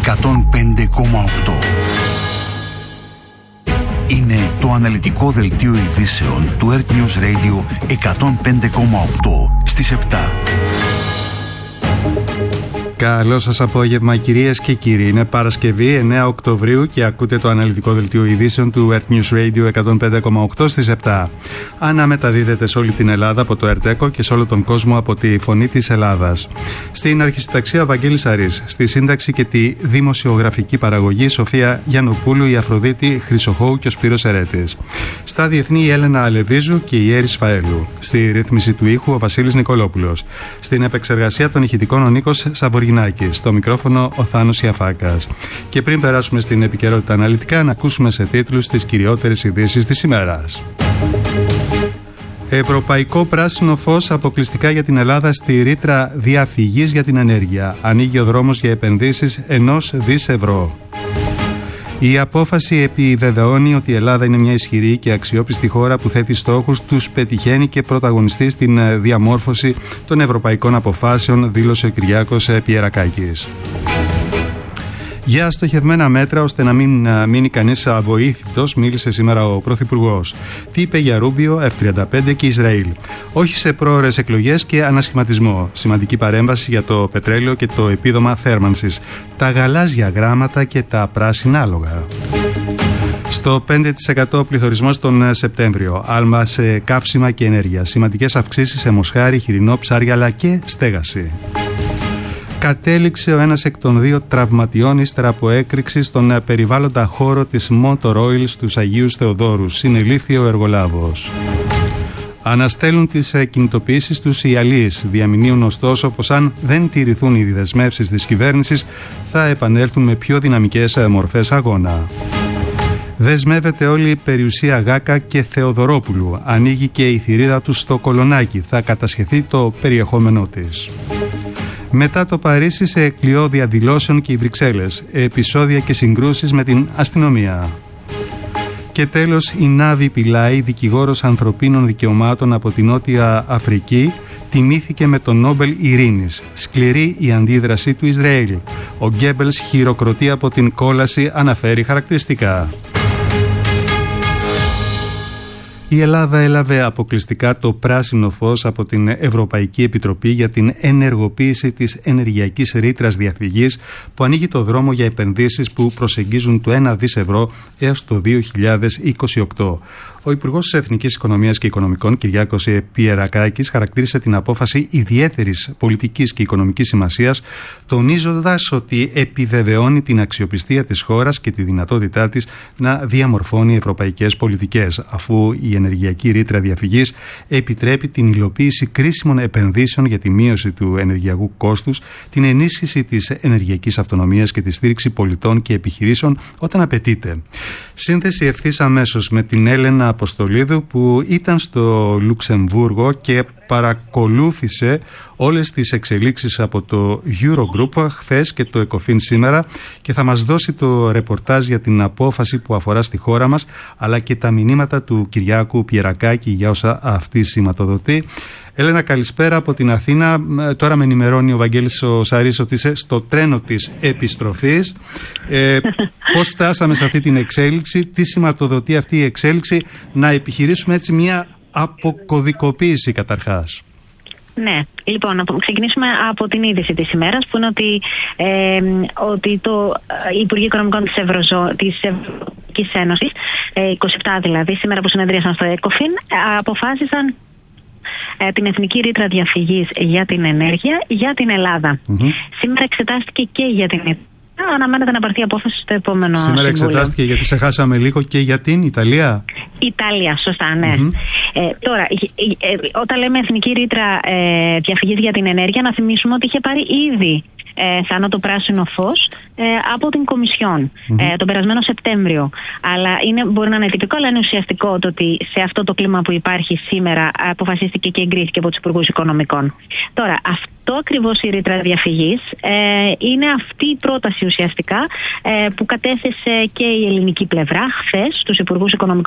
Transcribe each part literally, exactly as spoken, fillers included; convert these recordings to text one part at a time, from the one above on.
εκατόν πέντε κόμμα οκτώ. Είναι το αναλυτικό δελτίο ειδήσεων του Earth News Radio εκατόν πέντε κόμμα οκτώ στις επτά. Καλό σας απόγευμα, κυρίες και κύριοι. Είναι Παρασκευή εννέα Οκτωβρίου και ακούτε το αναλυτικό δελτίο ειδήσεων του Earth News Radio εκατόν πέντε κόμμα οκτώ στις επτά. Αναμεταδίδεται σε όλη την Ελλάδα από το ΕΡΤΕΚΟ και σε όλο τον κόσμο από τη Φωνή της Ελλάδας. Στην αρχισυνταξία ο Βαγγέλης Αρής, στη σύνταξη και τη δημοσιογραφική παραγωγή Σοφία Γιαννοπούλου, η Αφροδίτη Χρυσοχώου και ο Σπύρος Ερέτης. Στα διεθνή η Έλενα Αλεβίζου και η Έρης Φαέλου. Στη ρύθμιση του ήχου ο Βασίλης Νικολόπουλος. Στην επεξεργασία των ηχητικών ο Νίκος Σαββοργιανός. Στο μικρόφωνο ο Θάνος Ιαφάκας. Και πριν περάσουμε στην επικαιρότητα αναλυτικά, να ακούσουμε σε τίτλους τις κυριότερες ειδήσεις της ημέρας. Ευρωπαϊκό πράσινο φως αποκλειστικά για την Ελλάδα στη ρήτρα διαφυγής για την ενέργεια. Ανοίγει ο δρόμος για επενδύσεις ενός δις ευρώ. Η απόφαση επιβεβαιώνει ότι η Ελλάδα είναι μια ισχυρή και αξιόπιστη χώρα που θέτει στόχους, τους πετυχαίνει και πρωταγωνιστεί στην διαμόρφωση των ευρωπαϊκών αποφάσεων, δήλωσε ο Κυριάκος Πιερακάκης. Για στοχευμένα μέτρα ώστε να μην μείνει κανείς αβοήθητος, μίλησε σήμερα ο Πρωθυπουργός. Τι είπε για Ρούμπιο, εφ τριάντα πέντε και Ισραήλ. Όχι σε πρόωρες εκλογές και ανασχηματισμό. Σημαντική παρέμβαση για το πετρέλαιο και το επίδομα θέρμανσης. Τα γαλάζια γράμματα και τα πράσινα άλογα. Στο πέντε τοις εκατό πληθωρισμός τον Σεπτέμβριο. Άλμα σε καύσιμα και ενέργεια. Σημαντικές αυξήσεις σε μοσχάρι, χοιρινό, ψάρια αλλά και στέγαση. Κατέληξε ο ένας εκ των δύο τραυματιών ύστερα από έκρηξη στον περιβάλλοντα χώρο της Motor Oil στους Αγίους Θεοδόρους. Συνελήφθη ο εργολάβος. Αναστέλουν τις κινητοποιήσεις τους οι αλίες. Διαμηνύουν ωστόσο πως αν δεν τηρηθούν οι δεσμεύσεις της κυβέρνησης θα επανέλθουν με πιο δυναμικές μορφές αγώνα. Δεσμεύεται όλη η περιουσία Γάκα και Θεοδωρόπουλου. Ανοίγει και η θηρίδα του στο Κολονάκι. Θα κατασχεθεί το περιεχόμενό της. Μετά το Παρίσι σε κλειό διαδηλώσεων και οι Βρυξέλλες. Επεισόδια και συγκρούσεις με την αστυνομία. Και τέλος, η Νάβη Πιλάη, δικηγόρος ανθρωπίνων δικαιωμάτων από την Νότια Αφρική, τιμήθηκε με το Νόμπελ Ειρήνης. Σκληρή η αντίδραση του Ισραήλ. Ο Γκέμπελς χειροκροτεί από την κόλαση, αναφέρει χαρακτηριστικά. Η Ελλάδα έλαβε αποκλειστικά το πράσινο φως από την Ευρωπαϊκή Επιτροπή για την ενεργοποίηση της ενεργειακής ρήτρας διαφυγής που ανοίγει το δρόμο για επενδύσεις που προσεγγίζουν το ένα δις ευρώ έως το δύο χιλιάδες είκοσι οκτώ. Ο Υπουργός της Εθνικής Οικονομίας και Οικονομικών, Κυριάκος Πιερακάκης, χαρακτήρισε την απόφαση ιδιαίτερης πολιτικής και οικονομικής σημασίας, τονίζοντας ότι επιβεβαιώνει την αξιοπιστία της χώρας και τη δυνατότητά της να διαμορφώνει ευρωπαϊκές πολιτικές, αφού η ενεργειακή ρήτρα διαφυγής επιτρέπει την υλοποίηση κρίσιμων επενδύσεων για τη μείωση του ενεργειακού κόστους, την ενίσχυση της ενεργειακής αυτονομίας και τη στήριξη πολιτών και επιχειρήσεων όταν απαιτείται. Σύνθεση ευθύς αμέσως με την Έλενα Αποστολίδου που ήταν στο Λουξεμβούργο και παρακολούθησε όλες τις εξελίξεις από το Eurogroup χθες και το ECOFIN σήμερα και θα μας δώσει το ρεπορτάζ για την απόφαση που αφορά στη χώρα μας αλλά και τα μηνύματα του Κυριάκου Πιερακάκη για όσα αυτή σηματοδοτεί. Έλενα, καλησπέρα από την Αθήνα. Τώρα με ενημερώνει ο Βαγγέλης ο Σαρής ότι είσαι στο τρένο της επιστροφής. Ε, πώς φτάσαμε σε αυτή την εξέλιξη, τι σηματοδοτεί αυτή η εξέλιξη, να επιχειρήσουμε έτσι μια αποκωδικοποίηση καταρχάς. Ναι, λοιπόν, να ξεκινήσουμε από την είδηση της ημέρας που είναι ότι, ε, ότι το Υπουργείο Οικονομικών της, Ευρωζω... της Ευρωπαϊκής Ένωσης, ε, είκοσι επτά δηλαδή, σήμερα που συνεδρίασαν στο ECOFIN, αποφάσισαν ε, την Εθνική Ρήτρα Διαφυγής για την ενέργεια για την Ελλάδα. Mm-hmm. Σήμερα εξετάστηκε και για την Ελλάδα. Αναμένεται να πάρθει απόφαση στο επόμενο Σήμερα συμβούλιο. Εξετάστηκε γιατί σε χάσαμε λίγο και για την Ιταλία. Ιταλία, σωστά, ναι. Mm-hmm. Ε, τώρα, ε, ε, όταν λέμε Εθνική Ρήτρα ε, Διαφυγής για την ενέργεια, να θυμίσουμε ότι είχε πάρει ήδη ε, Θάνο το πράσινο φως ε, από την Κομισιόν mm-hmm. ε, τον περασμένο Σεπτέμβριο. Αλλά είναι, μπορεί να είναι τυπικό, αλλά είναι ουσιαστικό το ότι σε αυτό το κλίμα που υπάρχει σήμερα αποφασίστηκε και εγκρίθηκε από τους Υπουργούς Οικονομικών. Τώρα, αυτό ακριβώς η ρήτρα διαφυγής ε, είναι αυτή η πρόταση ουσιαστικά ε, που κατέθεσε και η ελληνική πλευρά χθες στους Υπουργούς Οικονομικών της Ευρωπαϊκής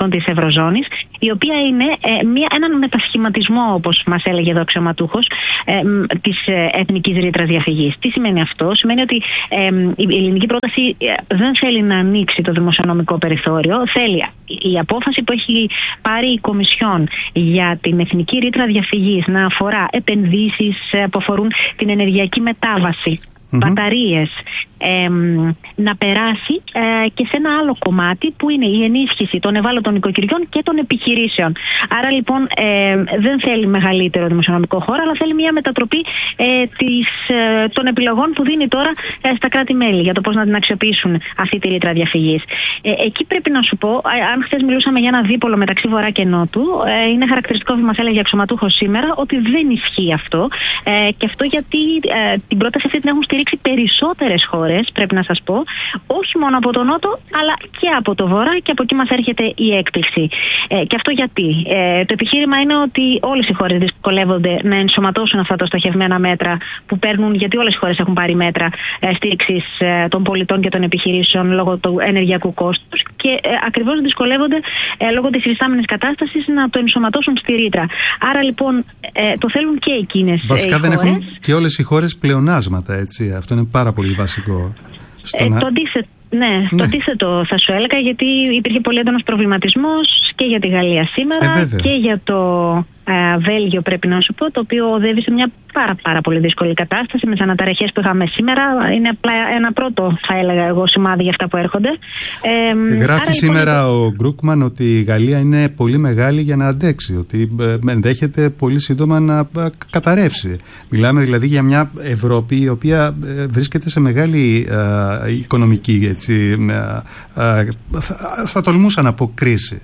Ευρωζώνης, η οποία είναι ε, μια, έναν μετασχηματισμό, όπως μας έλεγε εδώ ο αξιωματούχος, ε, της ε, εθνικής ρήτρας διαφυγής. Τι σημαίνει αυτό? Σημαίνει ότι ε, η ελληνική πρόταση ε, δεν θέλει να ανοίξει το δημοσιονομικό περιθώριο. Θέλει η απόφαση που έχει πάρει η Κομισιόν για την εθνική ρήτρα διαφυγής να αφορά επενδύσεις που αφορούν την ενεργειακή μετάβαση, mm-hmm. μπαταρίες, ε, να περάσει ε, και σε ένα άλλο κομμάτι που είναι η ενίσχυση των ευάλωτων οικοκυριών και των επιχειρήσεων. Άρα λοιπόν ε, δεν θέλει μεγαλύτερο δημοσιονομικό χώρο, αλλά θέλει μια μετατροπή ε, της, ε, των επιλογών που δίνει τώρα ε, στα κράτη-μέλη για το πώς να την αξιοποιήσουν αυτή τη ρήτρα διαφυγής. Ε, εκεί πρέπει να σου πω, ε, αν χθες μιλούσαμε για ένα δίπολο μεταξύ Βορρά και Νότου, ε, είναι χαρακτηριστικό που μας έλεγε αξιωματούχος σήμερα ότι δεν ισχύει αυτό. Ε, και αυτό γιατί ε, την πρόταση αυτή την έχουν στηρίξει περισσότερες χώρες, πρέπει να σας πω, όχι μόνο από τον Νότο, αλλά και από το Βορρά, και από εκεί μας έρχεται η έκπληξη. Ε, και αυτό γιατί? Ε, το επιχείρημα είναι ότι όλες οι χώρες δυσκολεύονται να ενσωματώσουν αυτά τα στοχευμένα μέτρα που παίρνουν, γιατί όλες οι χώρες έχουν πάρει μέτρα ε, στήριξης ε, των πολιτών και των επιχειρήσεων λόγω του ενεργειακού κόστους, και ε, ακριβώς δυσκολεύονται ε, λόγω της υφιστάμενης κατάστασης να το ενσωματώσουν στη ρήτρα. Άρα λοιπόν ε, το θέλουν και εκείνες. Βασικά ε, δεν χώρες. έχουν και όλες οι χώρες πλεονάσματα, έτσι. Αυτό είναι πάρα πολύ βασικό. Ε, να... Το αντίθετο. Ναι, ναι, το αντίθετο θα σου έλεγα, γιατί υπήρχε πολύ έντονος προβληματισμός και για τη Γαλλία σήμερα ε, και για το ε, Βέλγιο, πρέπει να σου πω, το οποίο οδεύει σε μια πάρα, πάρα πολύ δύσκολη κατάσταση με τις αναταραχές που είχαμε σήμερα. Είναι απλά ένα πρώτο, θα έλεγα εγώ, σημάδι για αυτά που έρχονται. Ε, Γράφει άρα, σήμερα λοιπόν, ο Γκρούκμαν ότι η Γαλλία είναι πολύ μεγάλη για να αντέξει, ότι ενδέχεται πολύ σύντομα να καταρρεύσει. Μιλάμε δηλαδή για μια Ευρώπη η οποία βρίσκεται σε μεγάλη ε, οικονομική, έτσι, ε, θα, θα τολμούσα να πω, κρίση.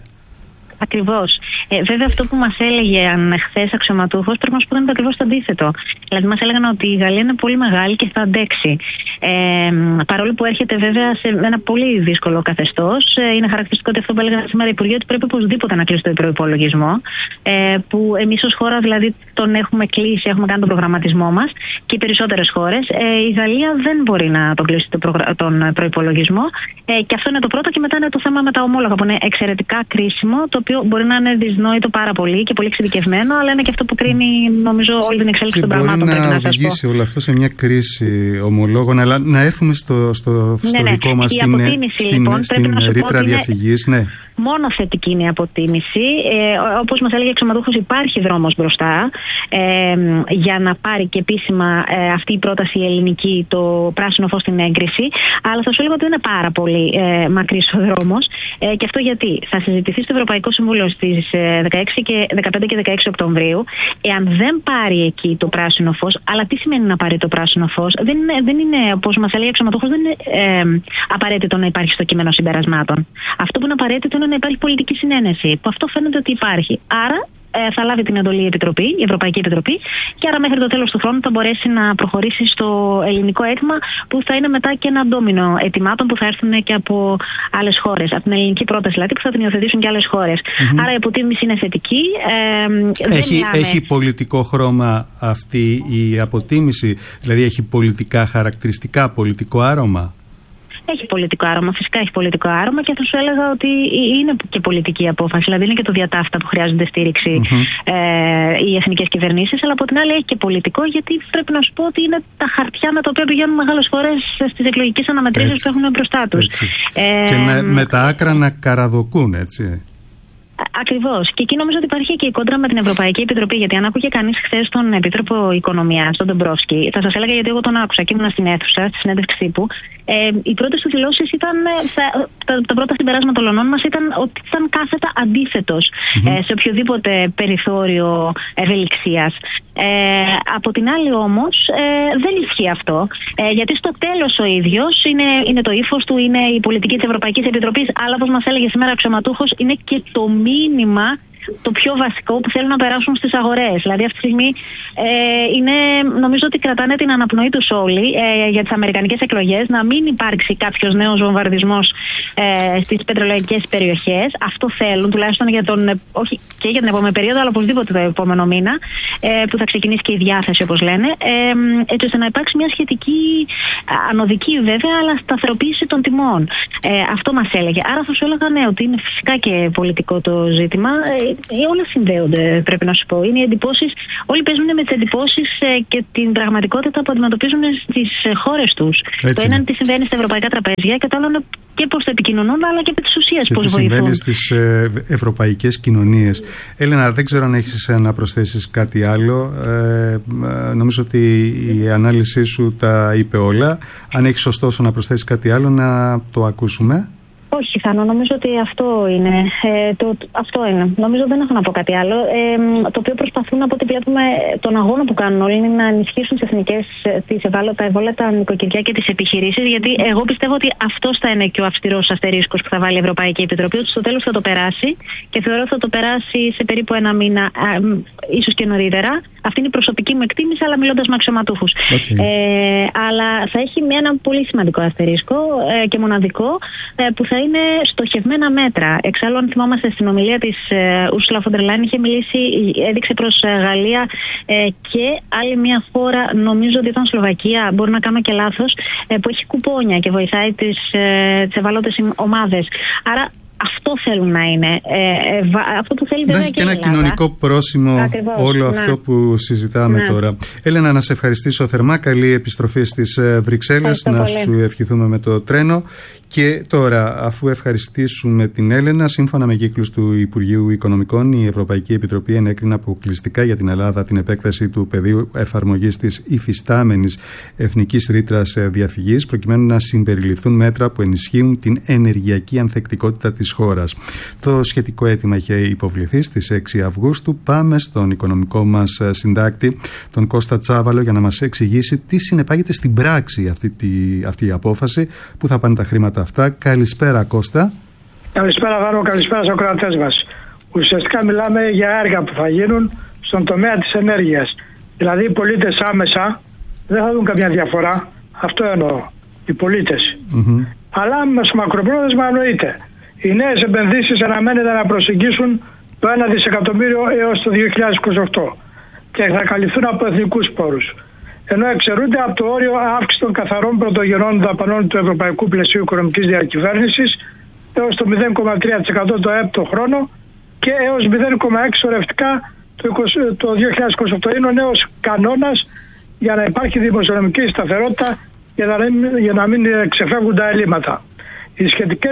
Ακριβώς. Ε, βέβαια, αυτό που μας έλεγε χθες αξιωματούχος, πρέπει να σου πω ότι είναι ακριβώς το αντίθετο. Δηλαδή, μας έλεγαν ότι η Γαλλία είναι πολύ μεγάλη και θα αντέξει. Ε, παρόλο που έρχεται βέβαια σε ένα πολύ δύσκολο καθεστώς, ε, είναι χαρακτηριστικό ότι αυτό που έλεγαν σήμερα οι Υπουργοί, ότι πρέπει οπωσδήποτε να κλείσει το προϋπολογισμό. Ε, που εμείς ως χώρα δηλαδή τον έχουμε κλείσει, έχουμε κάνει τον προγραμματισμό μας, και οι περισσότερες χώρες. Ε, η Γαλλία δεν μπορεί να τον κλείσει τον, προγρα... τον προϋπολογισμό. Ε, και αυτό είναι το πρώτο. Και μετά είναι το θέμα με τα ομόλογα, που είναι εξαιρετικά κρίσιμο, το οποίο μπορεί να είναι δυσνόητο πάρα πολύ και πολύ εξειδικευμένο, αλλά είναι και αυτό που κρίνει, νομίζω, όλη την εξέλιξη των πραγμάτων. Μπορεί πρέπει να, να οδηγήσει όλο αυτό σε μια κρίση ομολόγων, αλλά να έρθουμε στο, στο, στο ναι, δικό ναι. μας, στην, στην, λοιπόν, στην ρήτρα διαφυγής. Ναι. Μόνο θετική είναι η αποτίμηση. Ε, όπως μας έλεγε εξωματούχος, υπάρχει δρόμος μπροστά ε, για να πάρει και επίσημα ε, αυτή η πρόταση η ελληνική το πράσινο φως στην έγκριση. Αλλά θα σου έλεγα ότι είναι πάρα πολύ ε, μακρύς ο δρόμος. Ε, και αυτό γιατί θα συζητηθεί στο Ευρωπαϊκό Συμβούλιο στις δεκαέξι και δεκαπέντε και δεκαέξι Οκτωβρίου. Εάν δεν πάρει εκεί το πράσινο φως, αλλά τι σημαίνει να πάρει το πράσινο φως? Δεν είναι, δεν είναι όπως μας έλεγε εξωματούχος, δεν είναι ε, απαραίτητο να υπάρχει στο κείμενο συμπερασμάτων. Αυτό που είναι απαραίτητο είναι να υπάρχει πολιτική συνένεση, που αυτό φαίνεται ότι υπάρχει. Άρα ε, θα λάβει την εντολή η Επιτροπή, η Ευρωπαϊκή Επιτροπή, και άρα μέχρι το τέλος του χρόνου θα μπορέσει να προχωρήσει στο ελληνικό αίτημα, που θα είναι μετά και ένα ντόμινο αιτημάτων που θα έρθουν και από άλλες χώρες. Από την ελληνική πρόταση δηλαδή, που θα την υιοθετήσουν και άλλες χώρες. Mm-hmm. Άρα η αποτίμηση είναι θετική. Ε, έχει, μιλάμε... έχει πολιτικό χρώμα αυτή η αποτίμηση, δηλαδή έχει πολιτικά χαρακτηριστικά, πολιτικό άρωμα? Έχει πολιτικό άρωμα, φυσικά έχει πολιτικό άρωμα, και θα σου έλεγα ότι είναι και πολιτική απόφαση. Δηλαδή είναι και το διατάφτα που χρειάζονται στήριξη mm-hmm. ε, οι εθνικές κυβερνήσεις, αλλά από την άλλη έχει και πολιτικό, γιατί πρέπει να σου πω ότι είναι τα χαρτιά με τα οποία πηγαίνουν μεγάλες φορές στις εκλογικές αναμετρήσεις που έχουν μπροστά τους. Ε, και με, με τα άκρα να καραδοκούν, έτσι. Ακριβώς. Και εκεί νομίζω ότι υπάρχει και η κόντρα με την Ευρωπαϊκή Επιτροπή. Γιατί αν άκουγε κανείς χθες τον Επίτροπο Οικονομίας, τον Ντομπρόφσκι, θα σας έλεγα, γιατί εγώ τον άκουσα και ήμουν στην αίθουσα, στη συνέντευξη τύπου. Ε, οι πρώτες του δηλώσεις ήταν, θα, τα, τα πρώτα συμπεράσματα όλων μας ήταν ότι ήταν κάθετα αντίθετος mm-hmm. ε, σε οποιοδήποτε περιθώριο ευελιξίας. Ε, από την άλλη όμως ε, δεν ισχύει αυτό, ε, γιατί στο τέλος ο ίδιος είναι, είναι το ύφος του, είναι η πολιτική της Ευρωπαϊκής Επιτροπής, αλλά όπως μας έλεγε σήμερα ο αξιωματούχος, είναι και το μήνυμα το πιο βασικό που θέλουν να περάσουν στις αγορές. Δηλαδή αυτή τη στιγμή ε, είναι, νομίζω ότι κρατάνε την αναπνοή τους όλοι ε, για τις αμερικανικές εκλογές, να μην υπάρξει κάποιος νέος βομβαρδισμός ε, στις πετρελαϊκές περιοχές. Αυτό θέλουν, τουλάχιστον για τον, όχι και για την επόμενη περίοδο, αλλά οπωσδήποτε το επόμενο μήνα, ε, που θα ξεκινήσει και η διάθεση, όπως λένε, ε, έτσι ώστε να υπάρξει μια σχετική ανωδική βέβαια, αλλά σταθεροποίηση των τιμών. Ε, αυτό μας έλεγε. Άρα θα σου έλεγα ναι, ότι είναι φυσικά και πολιτικό το ζήτημα. Ε, όλα συνδέονται, πρέπει να σου πω. Είναι οι εντυπώσεις, όλοι παίζουν με τις εντυπώσεις ε, και την πραγματικότητα που αντιμετωπίζουν στις ε, χώρες τους. Έτσι. Το ένα είναι τι συμβαίνει στα ευρωπαϊκά τραπέζια και το άλλο είναι και πώς το επικοινωνούν, αλλά και επί της ουσίας πώς βοηθούν. Και τι συμβαίνει στις ε, ευρωπαϊκές κοινωνίες. Έλενα, δεν ξέρω αν έχεις να προσθέσεις κάτι άλλο. Ε, νομίζω ότι η ανάλυση σου τα είπε όλα. Αν έχεις ωστόσο να προσθέσεις κάτι άλλο, να το ακούσουμε. Όχι, Θάνο, νομίζω ότι αυτό είναι. Ε, το, αυτό είναι. Νομίζω δεν έχω να πω κάτι άλλο. Ε, το οποίο προσπαθούν, από ό,τι βλέπουμε, τον αγώνα που κάνουν όλοι είναι να ενισχύσουν τις εθνικές, τις ευάλωτα, ευάλωτα νοικοκυριά και τις επιχειρήσεις. Γιατί εγώ πιστεύω ότι αυτό θα είναι και ο αυστηρός αστερίσκος που θα βάλει η Ευρωπαϊκή Επιτροπή, ότι στο τέλος θα το περάσει και θεωρώ ότι θα το περάσει σε περίπου ένα μήνα, ίσως και νωρίτερα. Αυτή είναι η προσωπική μου εκτίμηση, αλλά μιλώντας με αξιωματούχους. Okay. Ε, αλλά θα έχει ένα πολύ σημαντικό αστερίσκο ε, και μοναδικό ε, που θα είναι στοχευμένα μέτρα. Εξάλλου, αν θυμόμαστε στην ομιλία της Ursula von der Leyen, είχε μιλήσει, έδειξε προς Γαλλία ε, και άλλη μια χώρα, νομίζω ότι ήταν Σλοβακία, μπορεί να κάνω και λάθος, ε, που έχει κουπόνια και βοηθάει τις, ε, τις ευάλωτες ομάδες. Άρα αυτό θέλουν να είναι. Ε, ε, αυτό που θέλει βέβαια και, και ένα Ελλάδα. Κοινωνικό πρόσημο. Ακριβώς, όλο ναι. αυτό που συζητάμε ναι. τώρα. Έλενα, να σε ευχαριστήσω θερμά. Καλή επιστροφή στις Βρυξέλλες. Να πολύ. Σου ευχηθούμε με το τρένο. Και τώρα, αφού ευχαριστήσουμε την Έλενα, σύμφωνα με κύκλους του Υπουργείου Οικονομικών, η Ευρωπαϊκή Επιτροπή ενέκρινε αποκλειστικά για την Ελλάδα την επέκταση του πεδίου εφαρμογής της υφιστάμενης εθνικής ρήτρας διαφυγής, προκειμένου να συμπεριληφθούν μέτρα που ενισχύουν την ενεργειακή ανθεκτικότητα της χώρας. Το σχετικό αίτημα είχε υποβληθεί στις έξι Αυγούστου. Πάμε στον οικονομικό μας συντάκτη, τον Κώστα Τσάβαλο, για να μας εξηγήσει τι συνεπάγεται στην πράξη αυτή, τη, αυτή η απόφαση, που θα πάνε τα χρήματα αυτά. Καλησπέρα, Κώστα. Καλησπέρα, Βάρο, καλησπέρα στους ακροατές μας. Ουσιαστικά μιλάμε για έργα που θα γίνουν στον τομέα της ενέργειας. Δηλαδή οι πολίτες άμεσα δεν θα δουν καμιά διαφορά. Αυτό εννοώ. Οι πολίτες. Mm-hmm. Αλλά στο μακροπρόθεσμα εννοείται. Οι νέες επενδύσεις αναμένεται να προσεγγίσουν το ένα δισεκατομμύριο έως το δύο χιλιάδες είκοσι οκτώ και θα καλυφθούν από εθνικούς πόρους. Ενώ εξαιρούνται από το όριο αύξηση των καθαρών πρωτογενών δαπανών του Ευρωπαϊκού Πλαισίου Οικονομικής Διακυβέρνησης έως το μηδέν κόμμα τρία τοις εκατό το ΕΠ το χρόνο και έως μηδέν κόμμα έξι τοις εκατό ορευτικά το δύο χιλιάδες είκοσι οκτώ. Είναι ο νέος κανόνας για να υπάρχει δημοσιονομική σταθερότητα για να, για να μην ξεφεύγουν τα ελλείμματα. Οι σχετικές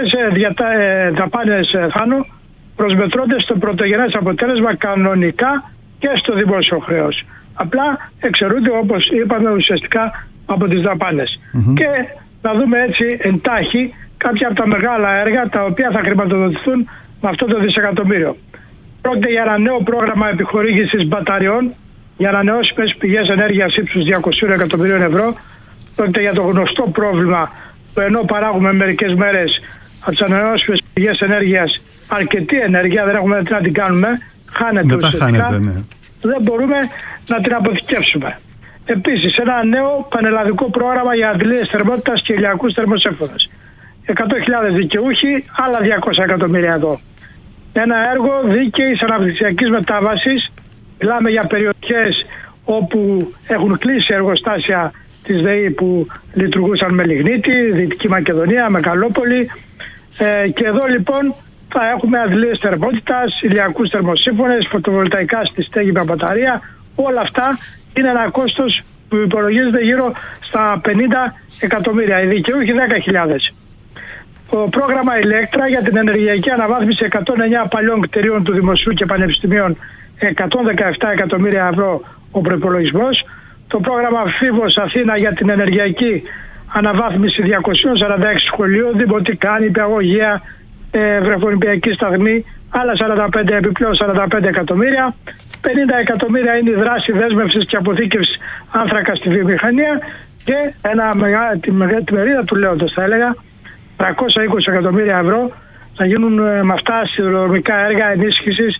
δαπάνες, Θάνο, προσμετρώνται στο πρωτογενές αποτέλεσμα κανονικά και στο δημόσιο χρέος. Απλά εξαιρούνται, όπως είπαμε, ουσιαστικά από τις δαπάνες. Mm-hmm. Και να δούμε έτσι εντάχει κάποια από τα μεγάλα έργα τα οποία θα χρηματοδοτηθούν με αυτό το δισεκατομμύριο. Πρόκειται για ένα νέο πρόγραμμα επιχορήγησης μπαταριών για ανανεώσιμες πηγές ενέργειας ύψους διακόσια εκατομμυρίων ευρώ. Πρόκειται για το γνωστό πρόβλημα που ενώ παράγουμε μερικές μέρες από τις ανανεώσιμες πηγές ενέργειας αρκετή ενέργεια, δεν έχουμε τι να την κάνουμε, χάνεται ουσιαστικά. Ναι. Δεν μπορούμε να την αποθηκεύσουμε. Επίσης, ένα νέο πανελλαδικό πρόγραμμα για αντλίες θερμότητας και ηλιακούς θερμοσύμφωνες. εκατό χιλιάδες δικαιούχοι, άλλα διακόσια εκατομμύρια εδώ. Ένα έργο δίκαιης αναπτυξιακής μετάβασης. Μιλάμε για περιοχές όπου έχουν κλείσει εργοστάσια της ΔΕΗ που λειτουργούσαν με λιγνίτη, Δυτική Μακεδονία, Μεγαλόπολη. Ε, και εδώ λοιπόν θα έχουμε αντλίες θερμότητας, ηλιακούς θερμοσύμφωνες, φωτοβολταϊκά στη στέγη με μπαταρία. Όλα αυτά είναι ένα κόστος που υπολογίζεται γύρω στα πενήντα εκατομμύρια. Οι δικαιούχοι δέκα χιλιάδες. Το πρόγραμμα Ηλέκτρα για την ενεργειακή αναβάθμιση εκατόν εννέα παλιών κτηρίων του Δημοσίου και Πανεπιστημίων, εκατόν δεκαεπτά εκατομμύρια ευρώ ο προϋπολογισμός. Το πρόγραμμα Φίβος Αθήνα για την ενεργειακή αναβάθμιση διακόσια σαράντα έξι σχολείων, δημοτικά, νηπιαγωγεία, ε, βρεφονηπιακή σταθμή, άλλα σαράντα πέντε επιπλέον σαράντα πέντε εκατομμύρια. πενήντα εκατομμύρια είναι η δράση δέσμευσης και αποθήκευσης άνθρακα στη βιομηχανία και ένα μεγά, τη, μεγά, τη μερίδα του λέοντος, θα έλεγα, τριακόσια είκοσι εκατομμύρια ευρώ θα γίνουν ε, με αυτά σιδηροδρομικά έργα ενίσχυσης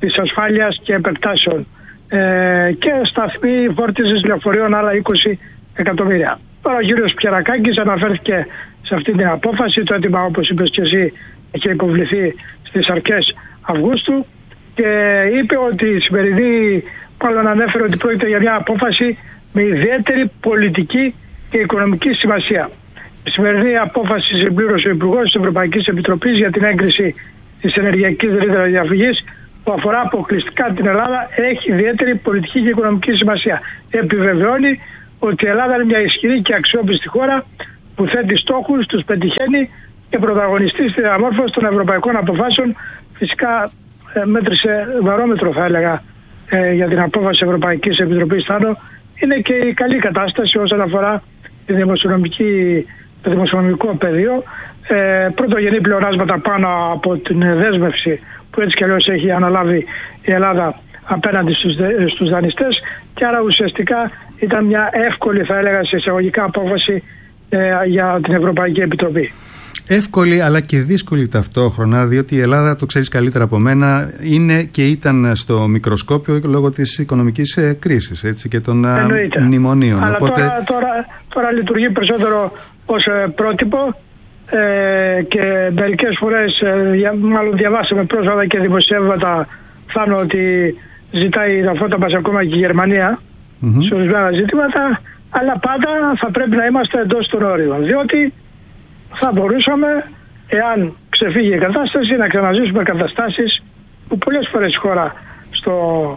της ασφάλειας και επεκτάσεων ε, και σταθμοί φόρτισης λεωφορείων άλλα είκοσι εκατομμύρια. Τώρα ο κύριος Πιερακάκης αναφέρθηκε σε αυτή την απόφαση. Το αίτημα, όπως είπες και εσύ, είχε υποβληθεί στις αρχές Αυγούστου και είπε ότι η σημερινή, μάλλον ανέφερε ότι πρόκειται για μια απόφαση με ιδιαίτερη πολιτική και οικονομική σημασία. Η σημερινή απόφαση συμπλήρωσε ο Υπουργός της Ευρωπαϊκής Επιτροπής για την έγκριση της ενεργειακής ρήτρας διαφυγής που αφορά αποκλειστικά την Ελλάδα έχει ιδιαίτερη πολιτική και οικονομική σημασία. Επιβεβαιώνει ότι η Ελλάδα είναι μια ισχυρή και αξιόπιστη χώρα που θέτει στόχους, τους πετυχαίνει και πρωταγωνιστή στη διαμόρφωση των ευρωπαϊκών αποφάσεων. Φυσικά ε, μέτρησε βαρόμετρο, θα έλεγα, ε, για την απόφαση Ευρωπαϊκής Επιτροπής Θάνο. Είναι και η καλή κατάσταση όσον αφορά τη δημοσιονομική, το δημοσιονομικό πεδίο. Ε, πρωτογενή πλεονάσματα πάνω από την δέσμευση που έτσι κι αλλιώς έχει αναλάβει η Ελλάδα απέναντι στους, στους δανειστές, και άρα ουσιαστικά ήταν μια εύκολη, θα έλεγα, σε εισαγωγικά απόφαση ε, για την Ευρωπαϊκή Επιτροπή. Εύκολη αλλά και δύσκολη ταυτόχρονα, διότι η Ελλάδα, το ξέρεις καλύτερα από μένα, είναι και ήταν στο μικροσκόπιο λόγω της οικονομικής ε, κρίσης, έτσι, και των Εννοείται. μνημονίων. Αλλά Οπότε... τώρα, τώρα, τώρα λειτουργεί περισσότερο ως ε, πρότυπο ε, και μερικές φορές, ε, δια, μάλλον διαβάσαμε πρόσφατα και δημοσιεύματα, Θάνο, ότι ζητάει τα φώτα μας ακόμα και η Γερμανία mm-hmm. σε ορισμένα ζητήματα, αλλά πάντα θα πρέπει να είμαστε εντός των όριων, διότι θα μπορούσαμε, εάν ξεφύγει η κατάσταση, να ξαναζήσουμε καταστάσεις που πολλές φορές η χώρα στο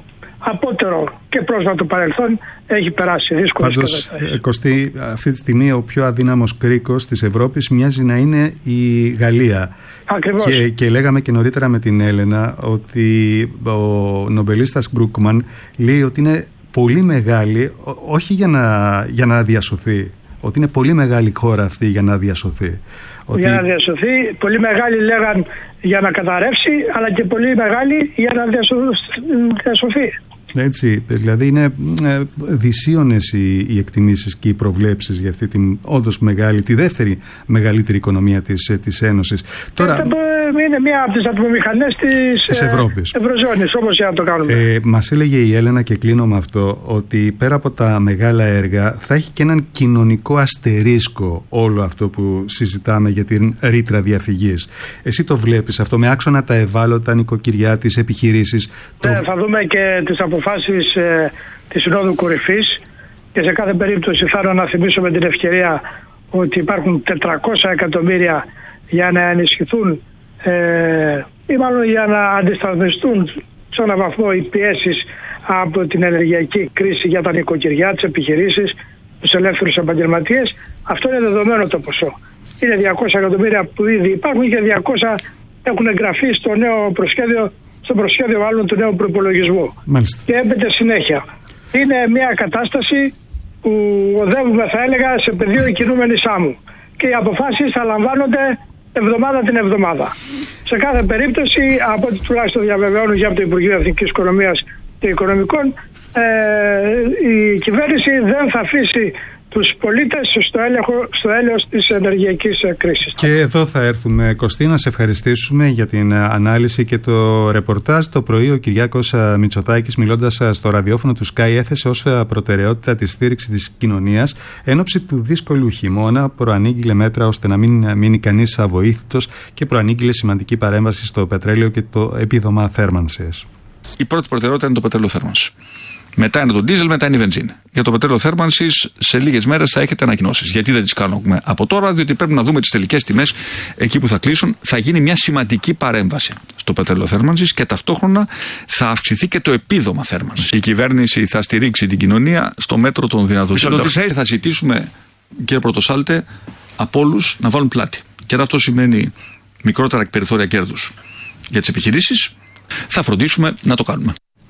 απότερο και πρόσφατο παρελθόν έχει περάσει δύσκολες καταστάσεις. Πάντως, Κωστή, αυτή τη στιγμή ο πιο αδύναμος κρίκος της Ευρώπης μοιάζει να είναι η Γαλλία. Ακριβώς. Και, και λέγαμε και νωρίτερα με την Έλενα ότι ο νομπελίστας Γκρούκμαν λέει ότι είναι πολύ μεγάλη, όχι για να, για να διασωθεί, ότι είναι πολύ μεγάλη χώρα αυτή για να διασωθεί. Ότι... Για να διασωθεί, πολύ μεγάλη λέγαν για να καταρρεύσει, αλλά και πολύ μεγάλη για να διασωθεί. Έτσι, δηλαδή είναι ε, δυσίωνες οι, οι εκτιμήσεις και οι προβλέψεις για αυτή την όντως μεγάλη, τη δεύτερη μεγαλύτερη οικονομία της, της Ένωσης. Τώρα, είναι μία από τις ατμομηχανές της, της Ευρώπης. Ευρωζώνης, όπως για να το κάνουμε. Ε, μας έλεγε η Έλενα, και κλείνω με αυτό, ότι πέρα από τα μεγάλα έργα θα έχει και έναν κοινωνικό αστερίσκο όλο αυτό που συζητάμε για την ρήτρα διαφυγής. Εσύ το βλέπεις αυτό με άξονα τα ευάλωτα νοικοκυριά, τις επιχειρήσεις? Ναι, το... θα δούμε και τις αποφάσεις ε, της Συνόδου Κορυφής, και σε κάθε περίπτωση θα να θυμίσω με την ευκαιρία ότι υπάρχουν τετρακόσια εκατομμύρια για να ενισχυθούν ε, ή μάλλον για να αντισταθμιστούν σε έναν βαθμό οι πιέσεις από την ενεργειακή κρίση για τα νοικοκυριά, τις επιχειρήσεις, τους ελεύθερους επαγγελματίες. Αυτό είναι δεδομένο το ποσό. Είναι διακόσια εκατομμύρια που ήδη υπάρχουν και διακόσια έχουν εγγραφεί στο νέο προσχέδιο, στο προσχέδιο μάλλον του νέου προϋπολογισμού. Μάλιστα. Και έπεται συνέχεια. Είναι μια κατάσταση που οδεύουμε, θα έλεγα, σε πεδίο κινούμενης άμμου. Και οι αποφάσεις θα λαμβάνονται εβδομάδα την εβδομάδα. Σε κάθε περίπτωση, από ό,τι τουλάχιστον διαβεβαιώνουν για από το Υπουργείο Εθνικής Οικονομίας και Οικονομικών, ε, η κυβέρνηση δεν θα αφήσει τους πολίτες στο, έλεγχο, στο έλεος της ενεργειακής κρίσης. Και εδώ θα έρθουμε, Κωστή, να σε ευχαριστήσουμε για την ανάλυση και το ρεπορτάζ. Το πρωί ο Κυριάκος Μητσοτάκης, μιλώντας στο ραδιόφωνο του Sky, έθεσε ως προτεραιότητα τη στήριξη της κοινωνίας εν ώψη του δύσκολου χειμώνα, προανήγγειλε μέτρα ώστε να μην μείνει κανείς αβοήθητος και προανήγγειλε σημαντική παρέμβαση στο πετρέλαιο και το επίδομα θέρμανσης. Η πρώτη προτεραιότητα είναι το πετρέλαιο θέρμανση. Μετά είναι το ντίζελ, μετά είναι η βενζίνη. Για το πετρέλαιο θέρμανσης σε λίγες μέρες θα έχετε ανακοινώσεις. Γιατί δεν τις κάνουμε από τώρα? Διότι πρέπει να δούμε τις τελικές τιμές εκεί που θα κλείσουν. Θα γίνει μια σημαντική παρέμβαση στο πετρέλαιο θέρμανσης και ταυτόχρονα θα αυξηθεί και το επίδομα θέρμανσης. Η κυβέρνηση θα στηρίξει την κοινωνία στο μέτρο των δυνατοτήτων. Θα ζητήσουμε, κύριε Πρωτοσάλτε, από όλους να βάλουν πλάτη. Και αν αυτό σημαίνει μικρότερα περιθώρια κέρδους για τις επιχειρήσεις, θα φροντίσουμε να το κάνουμε.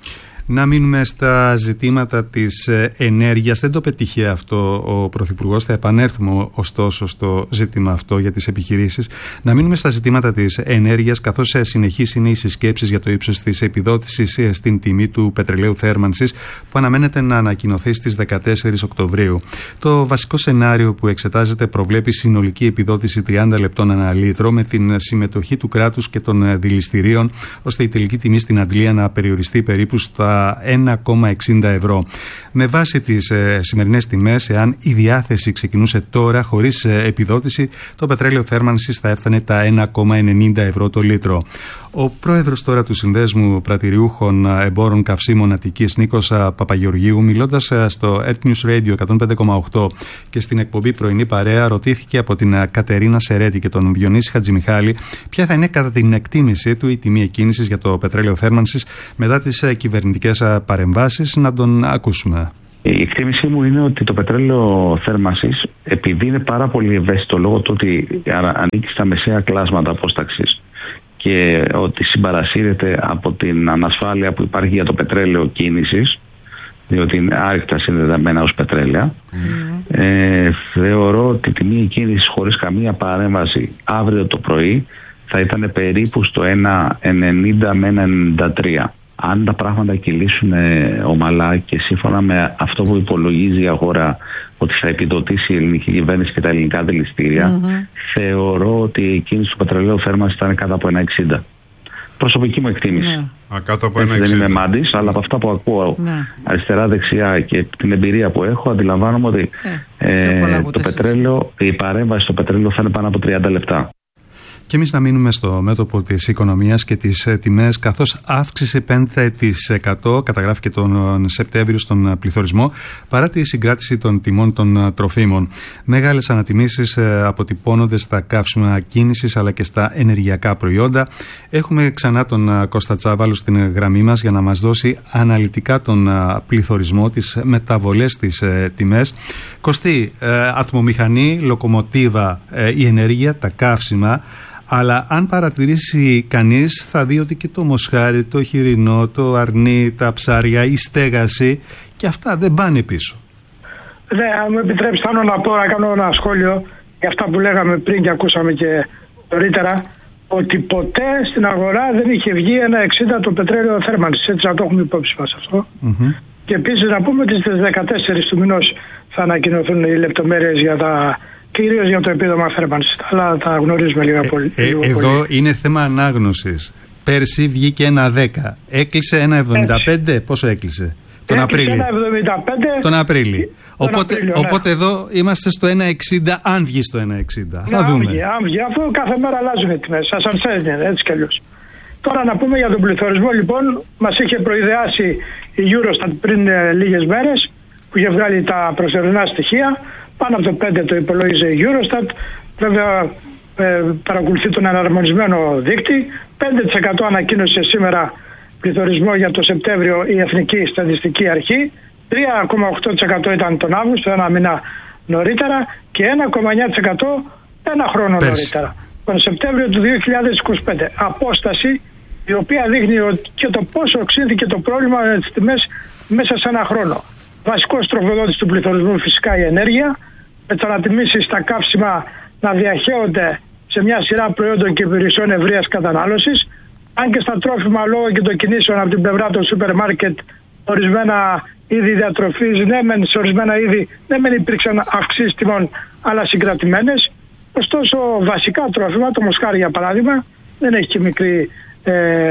Να μείνουμε στα ζητήματα της ενέργειας. Δεν το πετύχε αυτό ο Πρωθυπουργός. Θα επανέλθουμε ωστόσο στο ζήτημα αυτό για τις επιχειρήσεις. Να μείνουμε στα ζητήματα της ενέργειας, καθώς συνεχής είναι οι συσκέψεις για το ύψος της επιδότησης στην τιμή του πετρελαίου θέρμανσης, που αναμένεται να ανακοινωθεί στις δεκατέσσερις Οκτωβρίου. Το βασικό σενάριο που εξετάζεται προβλέπει συνολική επιδότηση τριάντα λεπτών ανά λίτρο, με την συμμετοχή του κράτους και των δηληστηρίων, ώστε η τελική τιμή στην αντλία να περιοριστεί περίπου στα ένα κόμμα εξήντα ευρώ. Με βάση τις ε, σημερινές τιμές, εάν η διάθεση ξεκινούσε τώρα χωρίς ε, επιδότηση, το πετρέλαιο θέρμανσης θα έφτανε τα ένα κόμμα ενενήντα ευρώ το λίτρο. Ο πρόεδρος τώρα του Συνδέσμου Πρατηριούχων Εμπόρων Καυσίμων Αττικής, Νίκος Παπαγεωργίου, μιλώντας στο Earth News Radio εκατόν πέντε κόμμα οκτώ και στην εκπομπή Πρωινή Παρέα, ρωτήθηκε από την Κατερίνα Σερέτη και τον Διονύση Χατζημιχάλη ποια θα είναι κατά την εκτίμησή του η τιμή εκκίνησης για το πετρέλαιο θέρμανσης μετά τις κυβερνητικές παρεμβάσεις. Να τον ακούσουμε. Η εκτίμησή μου είναι ότι το πετρέλαιο θέρμανσης, επειδή είναι πάρα πολύ ευαίσθητο λόγω του ότι ανήκει στα μεσαία κλάσματα απόσταξης και ότι συμπαρασύρεται από την ανασφάλεια που υπάρχει για το πετρέλαιο κίνησης, διότι είναι άρρηκτα συνδεδεμένα ως πετρέλαια, mm. ε, θεωρώ ότι η τιμή κίνησης χωρίς καμία παρέμβαση αύριο το πρωί θα ήταν περίπου στο ένα ενενήντα με ένα ενενήντα τρία. Αν τα πράγματα κυλήσουν ε, ομαλά και σύμφωνα με αυτό που υπολογίζει η αγορά ότι θα επιδοτήσει η ελληνική κυβέρνηση και τα ελληνικά δηληστήρια, mm-hmm. θεωρώ ότι η κίνηση του πετρελαίου θέρμανσης θα είναι κάτω από ένα εξήντα. Προσωπική μου εκτίμηση. Yeah. Α, κάτω από ένα εξήντα. Δεν είμαι μάντης, αλλά από αυτά που ακούω yeah. αριστερά-δεξιά και την εμπειρία που έχω, αντιλαμβάνομαι ότι yeah. ε, το πετρέλαιο, η παρέμβαση στο πετρέλαιο θα είναι πάνω από τριάντα λεπτά. Και εμείς να μείνουμε στο μέτωπο της οικονομίας και τις τιμές, καθώς αύξησε πέντε τοις εκατό καταγράφηκε τον Σεπτέμβριο στον πληθωρισμό, παρά τη συγκράτηση των τιμών των τροφίμων. Μεγάλες ανατιμήσεις αποτυπώνονται στα καύσιμα κίνησης αλλά και στα ενεργειακά προϊόντα. Έχουμε ξανά τον Κώστα Τσάβαλο στην γραμμή μας για να μας δώσει αναλυτικά τον πληθωρισμό, τις μεταβολές στις τιμές. Κωστή, ατμομηχανή, λοκομοτίβα, η ενέργεια, τα καύσιμα. Αλλά αν παρατηρήσει κανείς θα δει ότι και το μοσχάρι, το χοιρινό, το αρνί, τα ψάρια, η στέγαση και αυτά δεν πάνε πίσω. Ναι, αν μου επιτρέψετε να πω, να κάνω ένα σχόλιο για αυτά που λέγαμε πριν και ακούσαμε και νωρίτερα, ότι ποτέ στην αγορά δεν είχε βγει ένα εξήντα το πετρέλαιο θέρμανσης, έτσι να το έχουμε υπόψη μας αυτό. Mm-hmm. Και επίσης να πούμε ότι στις δεκατέσσερις του μηνός θα ανακοινωθούν οι λεπτομέρειες για τα... κυρίως για το επίδομα θέρμανσης, αλλά τα γνωρίζουμε λίγα ε, πολύ. Ε, λίγο εδώ πολύ. Είναι θέμα ανάγνωσης. Πέρσι βγήκε ένα δέκα. Έκλεισε ένα εβδομήντα πέντε. Έτσι. Πόσο έκλεισε? Τον Απρίλιο. ένα εβδομήντα πέντε. Τον Απρίλιο. Τον οπότε, Απρίλιο, ναι. οπότε εδώ είμαστε στο ένα εξήντα, αν βγει στο ένα εξήντα. Ναι, θα δούμε. Αν βγει, αν βγει. Αυτό κάθε μέρα αλλάζουν οι τιμές. Σας ανσέζνει, έτσι κι αλλιώς. Τώρα να πούμε για τον πληθωρισμό, λοιπόν, μας είχε προειδεάσει η Eurostat πριν ε, λίγες μέρες, που είχε βγάλει τα προσωρινά στοιχεία. Πάνω από το πέντε το υπολόγιζε η Eurostat. Βέβαια ε, παρακολουθεί τον αναρμονισμένο δείκτη. πέντε τοις εκατό ανακοίνωσε σήμερα πληθωρισμό για το Σεπτέμβριο η Εθνική Στατιστική Αρχή. τρία κόμμα οκτώ τοις εκατό ήταν τον Αύγουστο, ένα μήνα νωρίτερα, και ένα κόμμα εννιά τοις εκατό ένα χρόνο Πέρσι. νωρίτερα, τον Σεπτέμβριο του δύο χιλιάδες είκοσι πέντε. Απόσταση η οποία δείχνει ότι και το πόσο οξύνθηκε το πρόβλημα με τις τιμές μέσα σε ένα χρόνο. Βασικός τροφοδότης του πληθωρισμού φυσικά η ενέργεια, με τις ανατιμήσεις στα καύσιμα να διαχέονται σε μια σειρά προϊόντων και υπηρεσιών ευρείας κατανάλωσης. Αν και στα τρόφιμα, λόγω και των κινήσεων από την πλευρά των σούπερ μάρκετ, ορισμένα είδη διατροφής, ναι μεν σε ορισμένα είδη δεν μεν υπήρξαν αυξήσεις τιμών, αλλά συγκρατημένες. Ωστόσο βασικά τρόφιμα, το μοσχάρι για παράδειγμα, δεν έχει και μικρή ε,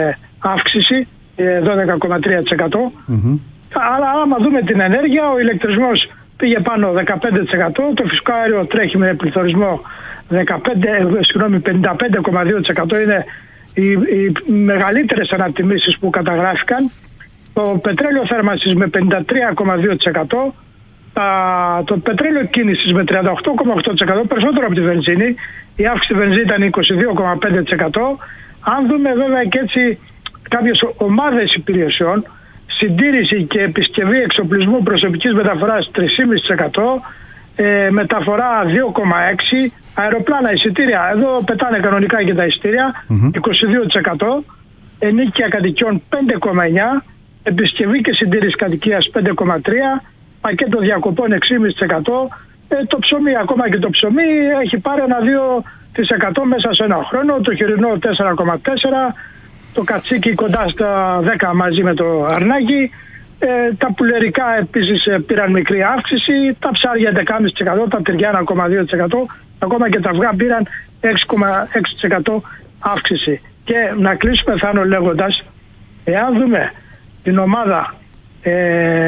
αύξηση, ε, δώδεκα κόμμα τρία τοις εκατό. Mm-hmm. Αλλά άμα δούμε την ενέργεια, ο ηλεκτρισμός πήγε πάνω δεκαπέντε τοις εκατό, το φυσικό αέριο τρέχει με πληθωρισμό δεκαπέντε, συγγνώμη, πενήντα πέντε κόμμα δύο τοις εκατό, είναι οι, οι μεγαλύτερες ανατιμήσεις που καταγράφηκαν. Το πετρέλαιο θέρμανσης με πενήντα τρία κόμμα δύο τοις εκατό, τα, το πετρέλαιο κίνησης με τριάντα οκτώ κόμμα οκτώ τοις εκατό, περισσότερο από τη βενζίνη. Η αύξηση βενζίνη ήταν είκοσι δύο κόμμα πέντε τοις εκατό. Αν δούμε βέβαια και έτσι κάποιες ομάδες υπηρεσιών, συντήρηση και επισκευή εξοπλισμού προσωπικής μεταφοράς τρία κόμμα πέντε τοις εκατό, ε, μεταφορά δύο κόμμα έξι τοις εκατό, αεροπλάνα, εισιτήρια, εδώ πετάνε κανονικά και τα εισιτήρια, mm-hmm. είκοσι δύο τοις εκατό, ενίκεια κατοικιών πέντε κόμμα εννιά τοις εκατό, επισκευή και συντήρηση κατοικίας πέντε κόμμα τρία τοις εκατό, πακέτο διακοπών έξι κόμμα πέντε τοις εκατό. Ε, το ψωμί, ακόμα και το ψωμί έχει πάρει ένα δύο τοις εκατό μέσα σε ένα χρόνο, το χοιρινό τέσσερα κόμμα τέσσερα τοις εκατό, το κατσίκι κοντά στα δέκα τοις εκατό μαζί με το αρνάκι. Ε, τα πουλερικά επίσης ε, πήραν μικρή αύξηση, τα ψάρια έντεκα κόμμα πέντε τοις εκατό, τα τυριά ένα κόμμα δύο τοις εκατό, ακόμα και τα αυγά πήραν έξι κόμμα έξι τοις εκατό αύξηση. Και να κλείσουμε, Θάνο, λέγοντας, εάν δούμε την ομάδα ε,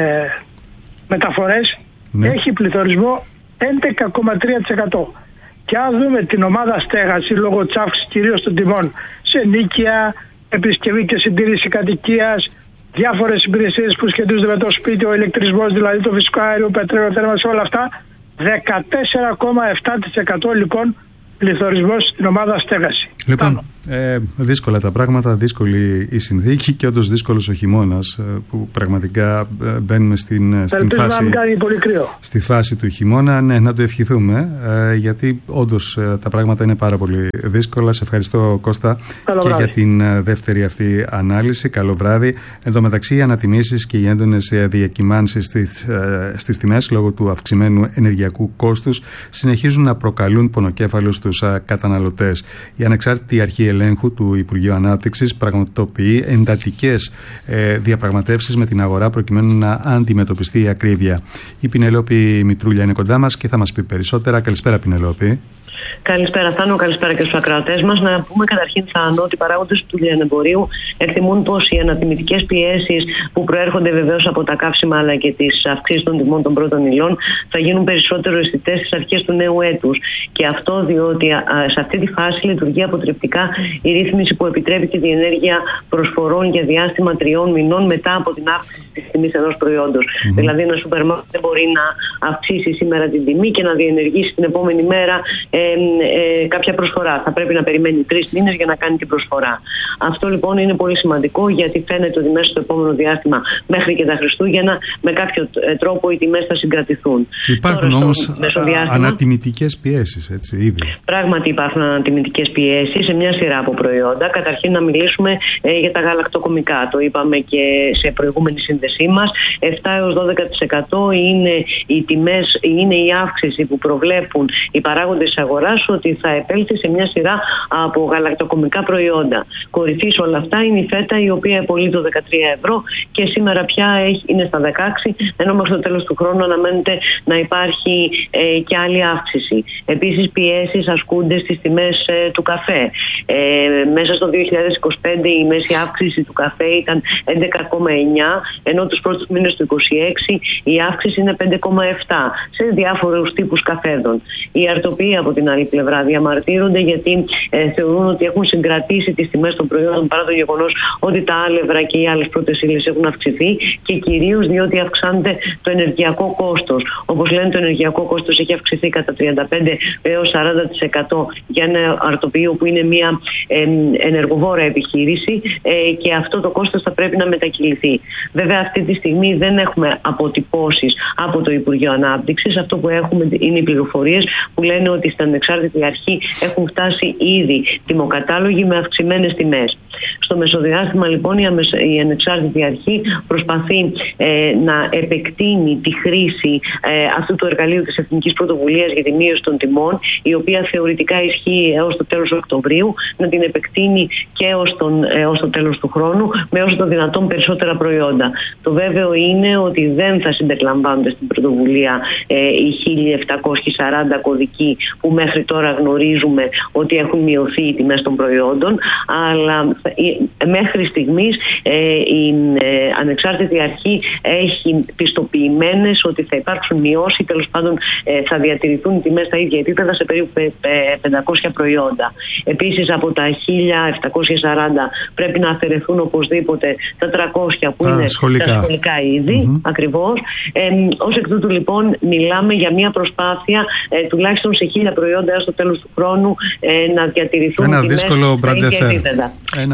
μεταφορές, ναι, έχει πληθωρισμό έντεκα κόμμα τρία τοις εκατό. Και αν δούμε την ομάδα στέγαση, λόγω της αύξησης κυρίως των τιμών σε νίκια, επισκευή και συντήρηση κατοικίας, διάφορες υπηρεσίες που σχετίζονται με το σπίτι, ο ηλεκτρισμός, δηλαδή το φυσικό αέριο, πετρέλαιο, θέρμανση, όλα αυτά, δεκατέσσερα κόμμα επτά τοις εκατό λοιπόν πληθωρισμός στην ομάδα στέγαση. Λοιπόν, ε, δύσκολα τα πράγματα, δύσκολη η συνθήκη και όντως δύσκολος ο χειμώνας, που πραγματικά μπαίνουμε στην, στην φάση, να κάνει πολύ κρύο. στη φάση του χειμώνα. Ναι, να το ευχηθούμε, ε, γιατί όντως ε, τα πράγματα είναι πάρα πολύ δύσκολα. Σε ευχαριστώ, Κώστα, Καλό και βράδυ. για την ε, δεύτερη αυτή ανάλυση. Καλό βράδυ. Εν τω μεταξύ, οι ανατιμήσεις και οι έντονες διακυμάνσεις στις, ε, στις τιμές λόγω του αυξημένου ενεργειακού κόστους συνεχίζουν να προκαλούν πονοκέφαλο στους ε, καταναλωτές. Η ανεξάρτητη αρχή ελέγχου του Υπουργείου Ανάπτυξης πραγματοποιεί εντατικές ε, διαπραγματεύσεις με την αγορά προκειμένου να αντιμετωπιστεί η ακρίβεια. Η Πινελόπη Μητρούλια είναι κοντά μας και θα μας πει περισσότερα. Καλησπέρα, Πινελόπη. Καλησπέρα, Θάνο, καλησπέρα και στους ακροατές μας. Να πούμε καταρχήν, Θάνο, ότι οι παράγοντες του λιανεμπορίου εκτιμούν πως οι ανατιμητικές πιέσεις που προέρχονται βεβαίως από τα καύσιμα αλλά και τις αυξήσεις των τιμών των πρώτων υλών θα γίνουν περισσότερο αισθητές στις αρχές του νέου έτους. Και αυτό διότι α, σε αυτή τη φάση λειτουργεί αποτρεπτικά η ρύθμιση που επιτρέπει τη διενέργεια προσφορών για διάστημα τριών μηνών μετά από την αύξηση της τιμής ενός προϊόντος. Mm-hmm. Δηλαδή, ένα σούπερ μάρκετ δεν μπορεί να αυξήσει σήμερα την τιμή και να διενεργήσει την επόμενη μέρα ε, ε, κάποια προσφορά. Θα πρέπει να περιμένει τρεις μήνες για να κάνει την προσφορά. Αυτό λοιπόν είναι πολύ σημαντικό, γιατί φαίνεται ότι μέσα στο επόμενο διάστημα, μέχρι και τα Χριστούγεννα, με κάποιο τρόπο οι τιμές θα συγκρατηθούν. Υπάρχουν όμως ανατιμητικές πιέσεις, έτσι, ήδη. Πράγματι υπάρχουν ανατιμητικές πιέσεις σε μια σειρά από προϊόντα. Καταρχήν να μιλήσουμε ε, για τα γαλακτοκομικά. Το είπαμε και σε προηγούμενη σύνδεσή μας. επτά έως δώδεκα τοις εκατό είναι οι τιμές, είναι η αύξηση που προβλέπουν οι παράγοντες της αγοράς ότι θα επέλθει σε μια σειρά από γαλακτοκομικά προϊόντα. Κορυφή σε όλα αυτά είναι η φέτα, η οποία επωλεί το δεκατρία ευρώ και σήμερα πια έχει, είναι στα δεκαέξι, ενώ μέχρι το τέλος του χρόνου αναμένεται να υπάρχει ε, και άλλη αύξηση. Επίσης, πιέσεις ασκούνται στις τιμές ε, του καφέ. Ε, μέσα στο δύο χιλιάδες είκοσι πέντε η μέση αύξηση του καφέ ήταν έντεκα κόμμα εννιά, ενώ τους πρώτους μήνες του είκοσι έξι η αύξηση είναι πέντε κόμμα επτά σε διάφορους τύπους καφέδων. Οι αρτοποιοί από την άλλη πλευρά διαμαρτύρονται γιατί ε, θεωρούν ότι έχουν συγκρατήσει τις τιμές των προϊόντων παρά το γεγονός ότι τα άλευρα και οι άλλες πρώτες ύλες έχουν αυξηθεί και κυρίως διότι αυξάνεται το ενεργειακό κόστος. Όπως λένε, το ενεργειακό κόστος έχει αυξηθεί κατά τριάντα πέντε έως σαράντα τοις εκατό για ένα αρτοποιείο που είναι μια ε, ενεργοβόρα επιχείρηση ε, και αυτό το κόστος θα πρέπει να μετακυληθεί. Βέβαια, αυτή τη στιγμή δεν έχουμε αποτυπώσεις από το Υπουργείο Ανάπτυξης. Αυτό που έχουμε είναι οι πληροφορίες που λένε ότι στην ανεξάρτητη αρχή έχουν φτάσει ήδη τιμοκατάλογοι με αυξημένες τιμές. Στο μεσοδιάστημα λοιπόν η ανεξάρτητη αρχή προσπαθεί ε, να επεκτείνει τη χρήση ε, αυτού του εργαλείου της Εθνικής Πρωτοβουλίας για τη μείωση των τιμών, η οποία θεωρητικά ισχύει έως το τέλος Οκτωβρίου, να την επεκτείνει και έως, τον, έως το τέλος του χρόνου με όσο το δυνατόν περισσότερα προϊόντα. Το βέβαιο είναι ότι δεν θα συμπεριλαμβάνονται στην πρωτοβουλία ε, οι χίλια επτακόσιοι σαράντα κωδικοί που μέχρι τώρα γνωρίζουμε ότι έχουν μειωθεί οι τιμές των προϊόντων, αλλά μέχρι στιγμής ε, η ε, ανεξάρτητη αρχή έχει πιστοποιημένες ότι θα υπάρξουν μειώσεις, τέλος πάντων ε, θα διατηρηθούν οι τιμές στα ίδια επίπεδα σε περίπου πεντακόσια προϊόντα. Επίσης, από τα χίλια επτακόσια σαράντα πρέπει να αφαιρεθούν οπωσδήποτε τα τριακόσια που τα είναι σχολικά. τα σχολικά είδη, mm-hmm. ακριβώς. Ε, ως εκ τούτου λοιπόν μιλάμε για μια προσπάθεια ε, τουλάχιστον σε χίλια προϊόντα έως το τέλος του χρόνου ε, να διατηρηθούν ένα τιμές δύσκολο στα ίδια επίπεδα. Ένα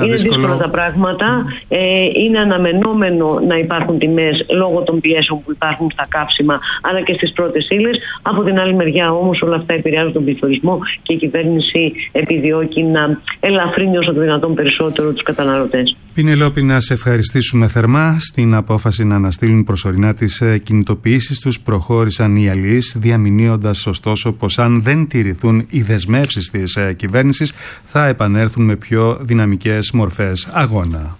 είναι δύσκολο. δύσκολα τα πράγματα. Mm. Ε, είναι αναμενόμενο να υπάρχουν τιμές λόγω των πιέσεων που υπάρχουν στα καύσιμα αλλά και στις πρώτες ύλες. Από την άλλη μεριά όμως όλα αυτά επηρεάζουν τον πληθωρισμό και η κυβέρνηση επιδιώκει να ελαφρύνει όσο το δυνατόν περισσότερο τους καταναλωτές. Πινελόπη, να σε ευχαριστήσουμε θερμά. Στην απόφαση να αναστείλουν προσωρινά τις κινητοποιήσεις τους προχώρησαν οι αλληλείς, διαμηνύοντας ωστόσο πως αν δεν τηρηθούν οι δεσμεύσεις της κυβέρνησης θα επανέλθουν με πιο δυναμικές μορφές αγώνα.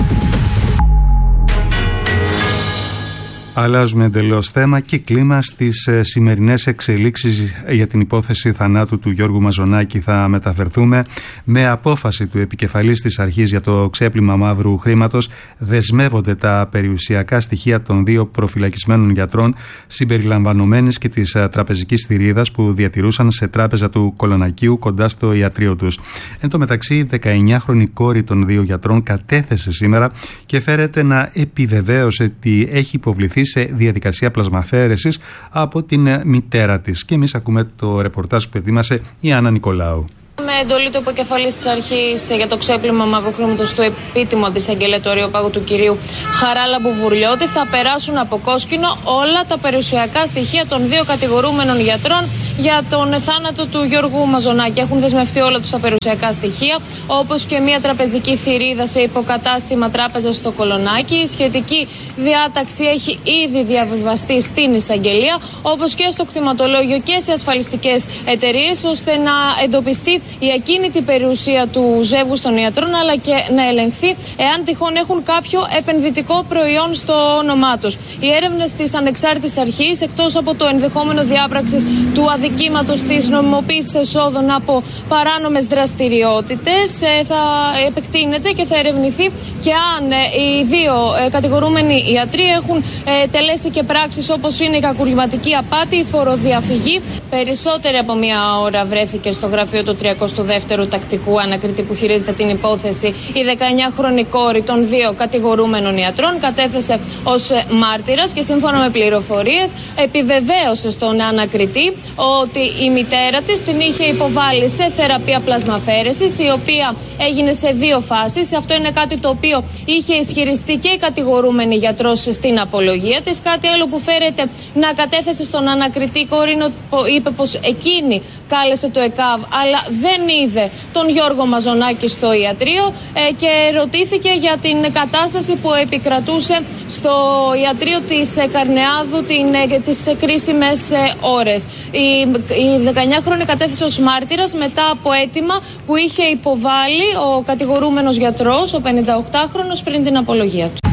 Αλλάζουμε εντελώς θέμα και κλίμα. Στις ε, σημερινές εξελίξεις για την υπόθεση θανάτου του Γιώργου Μαζονάκη θα μεταφερθούμε. Με απόφαση του επικεφαλής της αρχής για το ξέπλυμα μαύρου χρήματος δεσμεύονται τα περιουσιακά στοιχεία των δύο προφυλακισμένων γιατρών συμπεριλαμβανομένης και της ε, τραπεζικής θηρίδας που διατηρούσαν σε τράπεζα του Κολονακίου κοντά στο ιατρείο τους. Εν τω μεταξύ, η δεκαεννιάχρονη κόρη των δύο γιατρών κατέθεσε σήμερα και φέρεται να επιβεβαίωσε ότι έχει υποβληθεί σε διαδικασία πλασμαφαίρεσης από την μητέρα της. Και εμείς ακούμε το ρεπορτάζ που ετοίμασε η Άννα Νικολάου. Με εντολή του επικεφαλής της αρχής για το ξέπλυμα μαύρου χρήματος του επίτιμου αντισαγγελέα του Αριοπάγου του κυρίου Χαράλαμπου Βουρλιώτη θα περάσουν από κόσκινο όλα τα περιουσιακά στοιχεία των δύο κατηγορούμενων γιατρών για τον θάνατο του Γιώργου Μαζονάκη. Έχουν δεσμευτεί όλα τους τα περιουσιακά στοιχεία, όπως και μια τραπεζική θηρίδα σε υποκατάστημα τράπεζα στο Κολονάκι. Η σχετική διάταξη έχει ήδη διαβιβαστεί στην εισαγγελία, όπως και στο κτηματολόγιο και σε ασφαλιστικές εταιρείες, ώστε να εντοπιστεί η ακίνητη περιουσία του ζεύγους των ιατρών, αλλά και να ελεγχθεί εάν τυχόν έχουν κάποιο επενδυτικό προϊόν στο όνομά τους. Οι έρευνες της ανεξάρτητης αρχής, εκτός από το ενδεχόμενο διάπραξης του αδικήματος της νομιμοποίησης εσόδων από παράνομες δραστηριότητες, θα επεκτείνεται και θα ερευνηθεί και αν οι δύο κατηγορούμενοι ιατροί έχουν τελέσει και πράξεις όπως είναι η κακουργηματική απάτη, η φοροδιαφυγή. Περισσότερη από μία ώρα βρέθηκε στο γραφείο του τριακοστού δεύτερου τακτικού ανακριτή που χειρίζεται την υπόθεση η δεκαεννιάχρονη κόρη των δύο κατηγορούμενων ιατρών. Κατέθεσε ως μάρτυρας και σύμφωνα με πληροφορίες επιβεβαίωσε στον ανακριτή ότι η μητέρα της την είχε υποβάλει σε θεραπεία πλασμαφαίρεσης, η οποία έγινε σε δύο φάσεις. Αυτό είναι κάτι το οποίο είχε ισχυριστεί και η κατηγορούμενη γιατρός στην απολογία της. Κάτι άλλο που φέρεται να κατέθεσε στον ανακριτή, η κόρη είπε πως εκείνη κάλεσε το ΕΚΑΒ, αλλά δεν είδε τον Γιώργο Μαζονάκη στο ιατρείο ε, και ρωτήθηκε για την κατάσταση που επικρατούσε στο ιατρείο της Καρνεάδου την, ε, τις κρίσιμες ε, ώρες. Η, η δεκαεννιάχρονη κατέθεσε ως μάρτυρας μετά από αίτημα που είχε υποβάλει ο κατηγορούμενος γιατρός, ο πενηνταοκτάχρονος, πριν την απολογία του.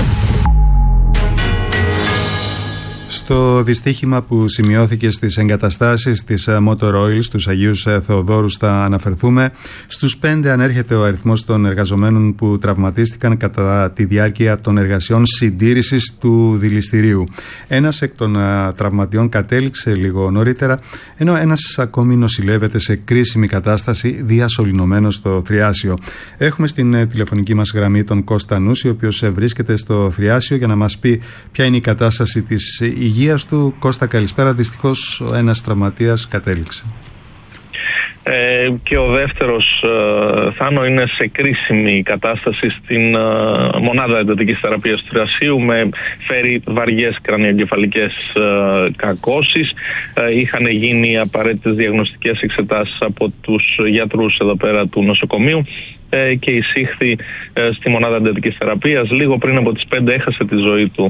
Στο δυστύχημα που σημειώθηκε στις εγκαταστάσεις της Motor Oil στους Αγίους Θεοδόρους θα αναφερθούμε. Στους πέντε ανέρχεται ο αριθμός των εργαζομένων που τραυματίστηκαν κατά τη διάρκεια των εργασιών συντήρησης του δηληστηρίου. Ένας εκ των τραυματιών κατέληξε λίγο νωρίτερα, ενώ ένας ακόμη νοσηλεύεται σε κρίσιμη κατάσταση διασωληνωμένος στο Θριάσιο. Έχουμε στην τηλεφωνική μας γραμμή τον Κώστα Νούση, ο οποίος βρίσκεται στο Θριάσιο για να μας πει ποια είναι η κατάσταση της υγείας του. Κώστα, καλησπέρα. Δυστυχώς ένας τραυματίας κατέληξε. Ε, και ο δεύτερος, ε, Θάνο, είναι σε κρίσιμη κατάσταση στην ε, μονάδα εντατικής θεραπείας του Θριασίου, με φέρει βαριές κρανιοεγκεφαλικές ε, κακώσεις. Ε, είχαν γίνει απαραίτητες διαγνωστικές εξετάσεις από τους γιατρούς εδώ πέρα του νοσοκομείου και εισήχθη στη μονάδα εντατικής θεραπείας. Λίγο πριν από τις πέντε έχασε τη ζωή του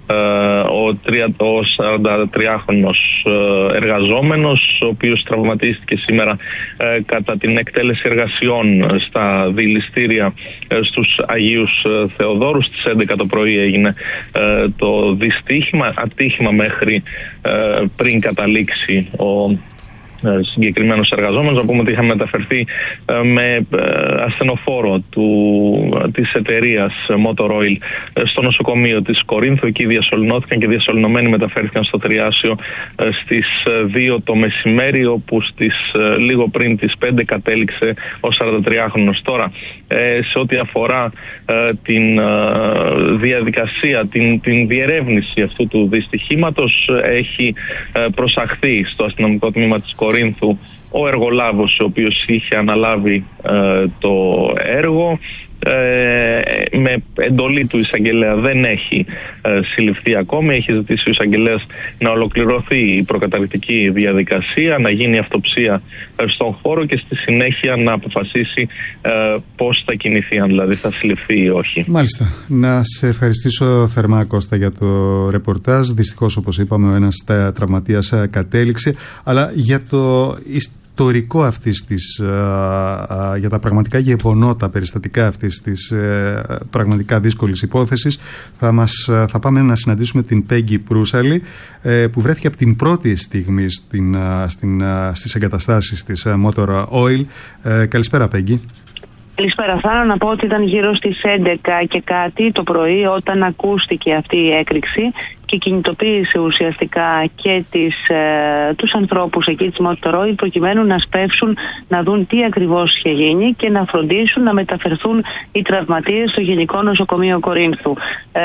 ο σαραντατριάχρονος εργαζόμενος, ο οποίος τραυματίστηκε σήμερα κατά την εκτέλεση εργασιών στα δηληστήρια στους Αγίους Θεοδόρους. Στις έντεκα το πρωί έγινε το δυστύχημα, ατύχημα μέχρι πριν καταλήξει ο συγκεκριμένος εργαζόμενος. Να πούμε ότι είχαμε μεταφερθεί με ασθενοφόρο του, της εταιρείας Motor Oil στο νοσοκομείο της Κορίνθου. Εκεί διασωληνώθηκαν και διασωληνωμένοι μεταφέρθηκαν στο Θριάσιο στις δύο το μεσημέρι, όπου στις, λίγο πριν τις πέντε κατέληξε ο σαραντατριάχρονος. Τώρα, σε ό,τι αφορά την διαδικασία, την, την διερεύνηση αυτού του δυστυχήματος, έχει προσαχθεί στο αστυνομικό τμήμα της Κορίνθου ο εργολάβος ο οποίος είχε αναλάβει ε, το έργο ε, με εντολή του εισαγγελέα δεν έχει ε, συλληφθεί ακόμη. Έχει ζητήσει ο εισαγγελέας να ολοκληρωθεί η προκαταρκτική διαδικασία, να γίνει αυτοψία ε, στον χώρο και στη συνέχεια να αποφασίσει ε, πώς θα κινηθεί, αν δηλαδή θα συλληφθεί ή όχι. Μάλιστα. Να σε ευχαριστήσω θερμά, Κώστα, για το ρεπορτάζ. Δυστυχώς, όπως είπαμε, ο ένας τραυματίας κατέληξε, αλλά για το ιστορικό αυτής της, α, α, για τα πραγματικά γεγονότα, περιστατικά αυτής της ε, πραγματικά δύσκολης υπόθεσης, θα, μας, θα πάμε να συναντήσουμε την Πέγγι Προύσαλη, ε, που βρέθηκε από την πρώτη στιγμή στην, α, στην, α, στις εγκαταστάσεις της Motor Oil. Ε, καλησπέρα, Πέγγι. Καλησπέρα. Θέλω να πω ότι ήταν γύρω στις έντεκα και κάτι το πρωί όταν ακούστηκε αυτή η έκρηξη και κινητοποίησε ουσιαστικά και τις, ε, τους ανθρώπους εκεί της Motor Oil προκειμένου να σπεύσουν να δουν τι ακριβώς είχε γίνει και να φροντίσουν να μεταφερθούν οι τραυματίες στο Γενικό Νοσοκομείο Κορίνθου. Ε,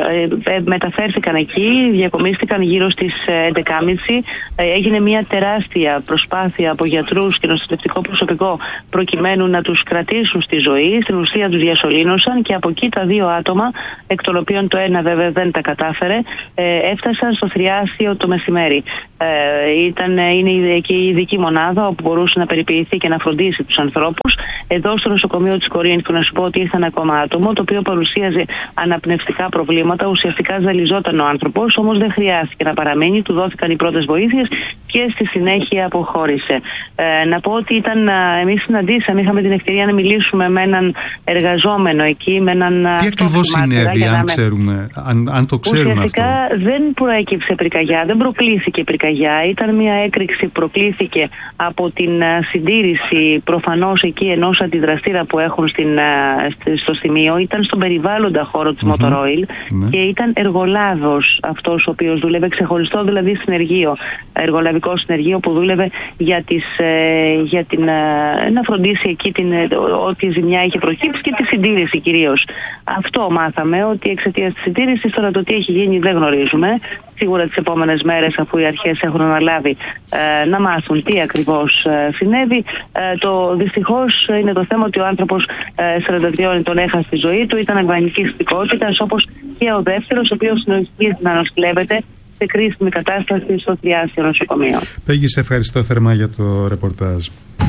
ε, μεταφέρθηκαν εκεί, διακομίστηκαν γύρω στις έντεκα και τριάντα. Ε, έγινε μια τεράστια προσπάθεια από γιατρούς και νοσηλευτικό προσωπικό προκειμένου να τους κρατήσουν στη ζωή. Στην ουσία τους διασωλήνωσαν και από εκεί τα δύο άτομα, εκ των οποίων το ένα βέβαια δεν τα κατάφερε, Ε, έφτασαν στο Θριάσιο το μεσημέρι. Ε, ήταν, είναι εκεί η ειδική μονάδα όπου μπορούσε να περιποιηθεί και να φροντίσει τους ανθρώπους. Εδώ στο νοσοκομείο της Κορίνθου, να σου πω ότι ήρθαν ακόμα άτομο το οποίο παρουσίαζε αναπνευστικά προβλήματα. Ουσιαστικά ζαλιζόταν ο άνθρωπος, όμως δεν χρειάστηκε να παραμείνει. Του δόθηκαν οι πρώτες βοήθειες και στη συνέχεια αποχώρησε. Ε, να πω ότι ήταν, εμείς συναντήσαμε, είχαμε την ευκαιρία να μιλήσουμε με έναν εργαζόμενο εκεί, με έναν. Τι ακριβώς συνέβη, αν ξέρουμε, αν, αν το ξέρουμε ουσιαστικά αυτό. Δεν προέκυψε πυρκαγιά, δεν προκλήθηκε πυρκαγιά. Ήταν μια έκρηξη που προκλήθηκε από την συντήρηση προφανώς εκεί ενός αντιδραστήρα που έχουν στην, στο σημείο. Ήταν στον περιβάλλοντα χώρο της mm-hmm. Motor Oil mm-hmm. και ήταν εργολάβος αυτός ο οποίος δούλευε ξεχωριστό, δηλαδή συνεργείο, εργολαβικό συνεργείο που δούλευε για, τις, για την, να φροντίσει εκεί την, ό,τι ζημιά είχε προκύψει και τη συντήρηση κυρίως. Αυτό μάθαμε, ότι εξαιτίας της συντήρησης, τώρα το τι έχει γίνει δεν γνωρίζουμε. Σίγουρα τις επόμενες μέρες, αφού οι αρχές έχουν αναλάβει ε, να μάθουν τι ακριβώς ε, συνέβη. Ε, το δυστυχώς είναι το θέμα ότι ο άνθρωπος ε, σαράντα δύο τον έχασε τη ζωή του, ήταν αγκανικής ηθικότητας, όπως και ο δεύτερος, ο οποίος συνεχίζει να νοσηλεύεται σε κρίσιμη κατάσταση στο Θριάσιο νοσοκομείο. Πέγγι, σε ευχαριστώ θερμά για το ρεπορτάζ.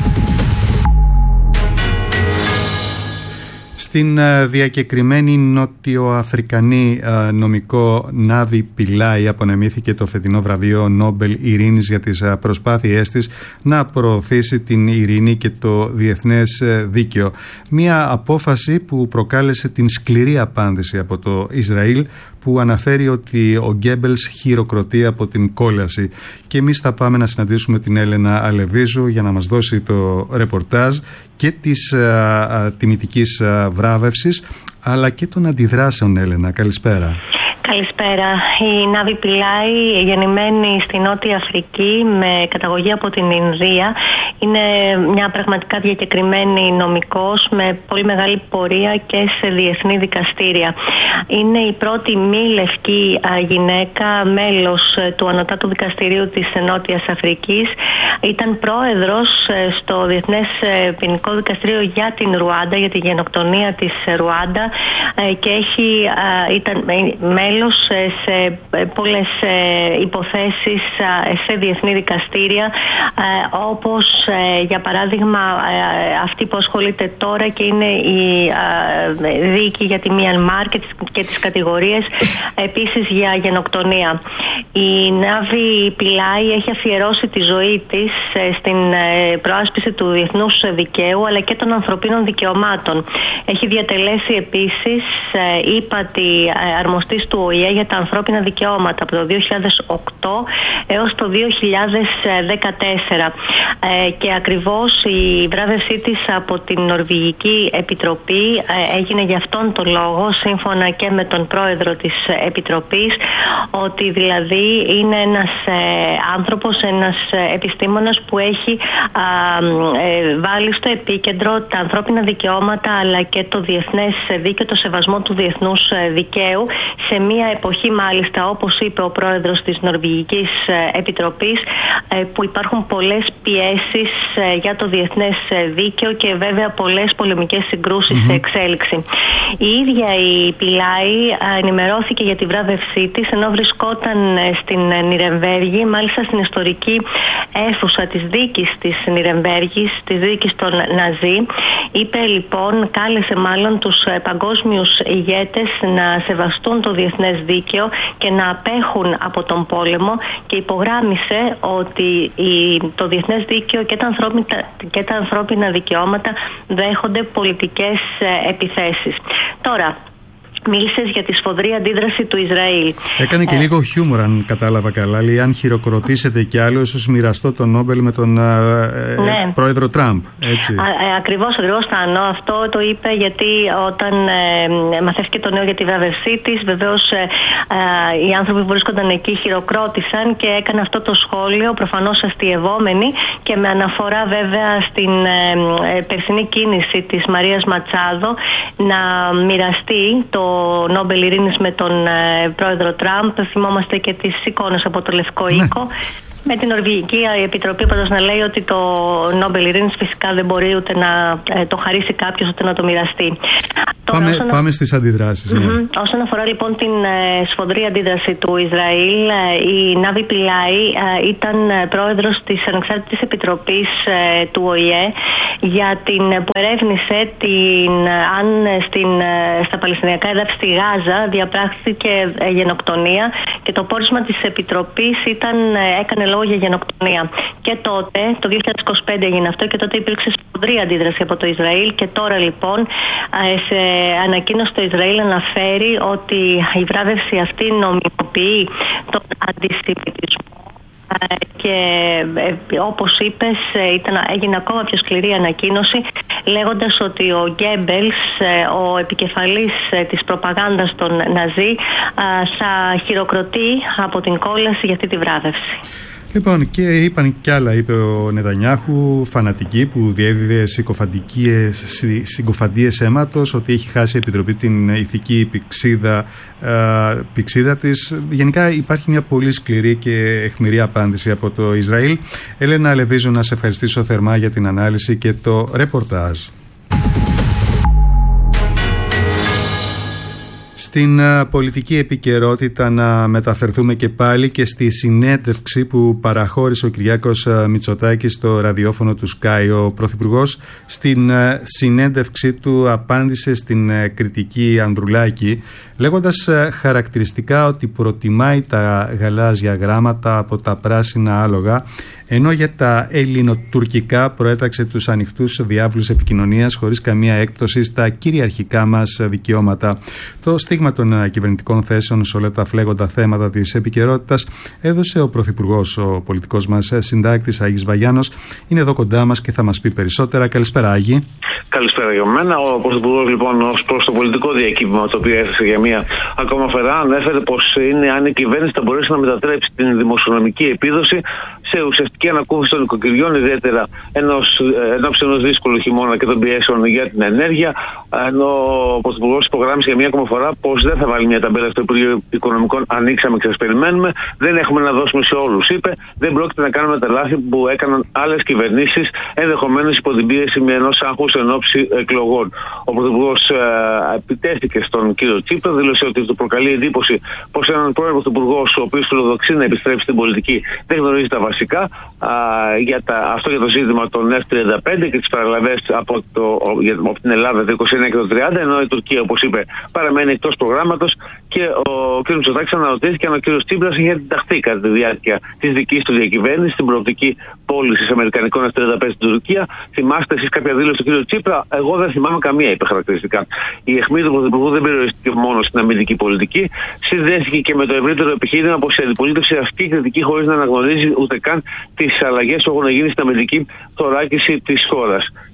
Στην διακεκριμένη νοτιοαφρικανή νομικό Νάβη Πιλάι απονεμήθηκε το φετινό βραβείο Νόμπελ Ειρήνης για τις προσπάθειές της να προωθήσει την ειρήνη και το διεθνές δίκαιο. Μια απόφαση που προκάλεσε την σκληρή απάντηση από το Ισραήλ, που αναφέρει ότι ο Γκέμπελς χειροκροτεί από την κόλαση. Και εμείς θα πάμε να συναντήσουμε την Έλενα Αλεβίζου για να μας δώσει το ρεπορτάζ και της α, α, τιμητικής α, βράβευσης, αλλά και των αντιδράσεων. Έλενα, καλησπέρα. Καλησπέρα. Η Νάβη Πιλάι, γεννημένη στη Νότια Αφρική με καταγωγή από την Ινδία, είναι μια πραγματικά διακεκριμένη νομικός με πολύ μεγάλη πορεία και σε διεθνή δικαστήρια. Είναι η πρώτη μη λευκή γυναίκα μέλος του Ανωτάτου Δικαστηρίου της Νότιας Αφρικής. Ήταν πρόεδρος στο Διεθνές Ποινικό Δικαστήριο για την Ρουάντα, για τη γενοκτονία της Ρουάντα, και έχει, ήταν μέλος σε πολλές υποθέσεις σε διεθνή δικαστήρια, όπως για παράδειγμα αυτή που ασχολείται τώρα και είναι η δίκη για τη Μιανμάρ και τις κατηγορίες επίσης για γενοκτονία. Η Νάβη Πιλάι έχει αφιερώσει τη ζωή της στην προάσπιση του διεθνούς δικαίου αλλά και των ανθρωπίνων δικαιωμάτων. Έχει διατελέσει επίσης ύπατη αρμοστής του Ο Η Ε για τα ανθρώπινα δικαιώματα από το δύο χιλιάδες οκτώ έως το δύο χιλιάδες δεκατέσσερα, και ακριβώς η βράβευσή της από την Νορβηγική Επιτροπή έγινε για αυτόν τον λόγο, σύμφωνα και με τον πρόεδρο της Επιτροπής, ότι δηλαδή είναι ένας άνθρωπος, ένας επιστήμονας που έχει βάλει στο επίκεντρο τα ανθρώπινα δικαιώματα αλλά και το διεθνές δίκαιο, το σεβασμό του διεθνούς δικαίου σε μια εποχή μάλιστα, όπως είπε ο πρόεδρος της Νορβηγικής Επιτροπής, που υπάρχουν πολλές πιέσεις για το διεθνές δίκαιο και βέβαια πολλές πολεμικές συγκρούσεις mm-hmm. σε εξέλιξη. Η ίδια η Πιλάη ενημερώθηκε για τη βράβευσή της ενώ βρισκόταν στην Νιρεμβέργη, μάλιστα στην ιστορική αίθουσα της δίκης της Νιρεμβέργης, της δίκης των Ναζί. Είπε λοιπόν, κάλεσε μάλλον τους παγκόσμιους ηγέτες να σεβαστούν το διεθνές δίκαιο και να απέχουν από τον πόλεμο και υπογράμμισε ότι το διεθνές δίκαιο και τα ανθρώπινα, και τα ανθρώπινα δικαιώματα δέχονται πολιτικές επιθέσεις. Τώρα, μίλησες για τη σφοδρή αντίδραση του Ισραήλ. Έκανε και ε... λίγο χιούμορ, αν κατάλαβα καλά. Λέει, αν χειροκροτήσετε κι άλλο, ίσως μοιραστώ τον Νόμπελ με τον ε, ναι. πρόεδρο Τραμπ. Έτσι. Α, ε, ακριβώς, ακριβώς, Θάνο. Αυτό το είπε γιατί όταν ε, μαθαίθηκε το νέο για τη βράβευσή της, βεβαίως ε, ε, οι άνθρωποι που βρίσκονταν εκεί χειροκρότησαν και έκανε αυτό το σχόλιο, προφανώς αστειευόμενοι και με αναφορά βέβαια στην ε, ε, περσινή κίνηση της Μαρίας Ματσάδο να μοιραστεί το Νόμπελ Ειρήνης με τον ε, πρόεδρο Τραμπ. Θυμόμαστε και τις εικόνες από το Λευκό Οίκο. Ναι. Με την Νορβηγική Επιτροπή πάντως να λέει ότι το Νόμπελ Ειρήνης φυσικά δεν μπορεί ούτε να ε, το χαρίσει κάποιος ούτε να το μοιραστεί. Πάμε, Τώρα, πάμε στις αντιδράσεις. Ναι. Mm-hmm. Όσον αφορά λοιπόν την ε, σφοδρή αντίδραση του Ισραήλ, ε, η Νάβη Πιλάη ε, ήταν πρόεδρος της Ανεξάρτητης Επιτροπής ε, του Ο Η Ε για την, που ερεύνησε την, αν στην, στα Παλαιστινιακά εδάφη στη Γάζα διαπράχθηκε ε, γενοκτονία και το πόρισμα της Επιτροπής ήταν, ε, έκανε λόγο για γενοκτονία. Και τότε, το δύο χιλιάδες είκοσι πέντε έγινε αυτό και τότε υπήρξε σφοδρή αντίδραση από το Ισραήλ και τώρα λοιπόν σε ανακοίνωση το Ισραήλ αναφέρει ότι η βράβευση αυτή νομιμοποιεί τον αντισημιτισμό και όπως είπες ήταν, έγινε ακόμα πιο σκληρή ανακοίνωση λέγοντας ότι ο Γκέμπελς, ο επικεφαλής της προπαγάνδας των Ναζί, θα χειροκροτεί από την κόλαση για αυτή τη βράβευση. Λοιπόν, και είπαν κι άλλα, είπε ο Νετανιάχου, φανατική που διέδιδε συκοφαντίες αίματος, ότι έχει χάσει η Επιτροπή την ηθική πηξίδα, ε, πηξίδα της. Γενικά υπάρχει μια πολύ σκληρή και αιχμηρή απάντηση από το Ισραήλ. Έλενα Λεβίζου, να σε ευχαριστήσω θερμά για την ανάλυση και το ρεπορτάζ. Στην πολιτική επικαιρότητα να μεταφερθούμε και πάλι και στη συνέντευξη που παραχώρησε ο Κυριάκος Μητσοτάκης στο ραδιόφωνο του Sky. Ο Πρωθυπουργός στην συνέντευξη του απάντησε στην κριτική Ανδρουλάκη λέγοντας χαρακτηριστικά ότι προτιμάει τα γαλάζια γράμματα από τα πράσινα άλογα, ενώ για τα ελληνοτουρκικά προέταξε τους ανοιχτούς διάβλους επικοινωνίας χωρίς καμία έκπτωση στα κυριαρχικά μας δικαιώματα. Το στίγμα των κυβερνητικών θέσεων σε όλα τα φλέγοντα θέματα της επικαιρότητας έδωσε ο Πρωθυπουργός, ο πολιτικός μας συντάκτης Άγης Βαγιάνος. Είναι εδώ κοντά μας και θα μας πει περισσότερα. Καλησπέρα, Άγη. Καλησπέρα για μένα. Ο Πρωθυπουργός, λοιπόν, ως προς το πολιτικό διακύβημα το οποίο έθεσε για μία ακόμα φορά, ανέφερε πως είναι αν η κυβέρνηση θα μπορέσει να μετατρέψει την δημοσιονομική επίδοση σε ουσιαστική ανακούφιση των οικοκυριών, ιδιαίτερα ενός, ενός, ενός δύσκολου χειμώνα και των πιέσεων για την ενέργεια. Ενώ ο Πρωθυπουργός υπογράμμισε για μία ακόμα φορά πως δεν θα βάλει μια ταμπέλα στο Υπουργείο Οικονομικών. Ανοίξαμε και σας περιμένουμε. Δεν έχουμε να δώσουμε σε όλους, είπε. Δεν πρόκειται να κάνουμε τα λάθη που έκαναν άλλες κυβερνήσεις, ενδεχομένως υπό την πίεση με ενός άγχους εν ώψη εκλογών. Ο Πρωθυπουργός ε, επιτέθηκε στον κύριο Τσίπρα, δήλωσε ότι του προκαλεί εντύπωση πως έναν πρώην Πρωθυπουργό, ο οποίος φιλοδοξεί να επιστρέψει στην πολιτική, δεν γνωρίζει τα βασικά. Α, για τα, αυτό για το ζήτημα των εφ τριάντα πέντε και τις παραλαβές από, το, από την Ελλάδα το είκοσι εννέα και το τριάντα, ενώ η Τουρκία, όπως είπε, παραμένει εκτός προγράμματος και ο κ. Μητσοτάκης αναρωτήθηκε αν ο κ. Τσίπρας είχε αντιταχθεί κατά τη διάρκεια της δικής του διακυβέρνησης στην προοπτική πώληση αμερικανικών εφ τριάντα πέντε στην Τουρκία. Θυμάστε εσείς κάποια δήλωση του κ. Τσίπρα? Εγώ δεν θυμάμαι καμία, είπε χαρακτηριστικά. Η αιχμή του Πρωθυπουργού δεν περιορίστηκε μόνο στην αμυντική πολιτική, συνδέθηκε και με το ευρύτερο επιχείρημα πως η αντιπολίτευση ασκεί κριτική χωρίς να αναγνωρίζει ούτε καν τις αλλαγές που έχουν γίνει στην αμυντική θωράκιση της χώρας.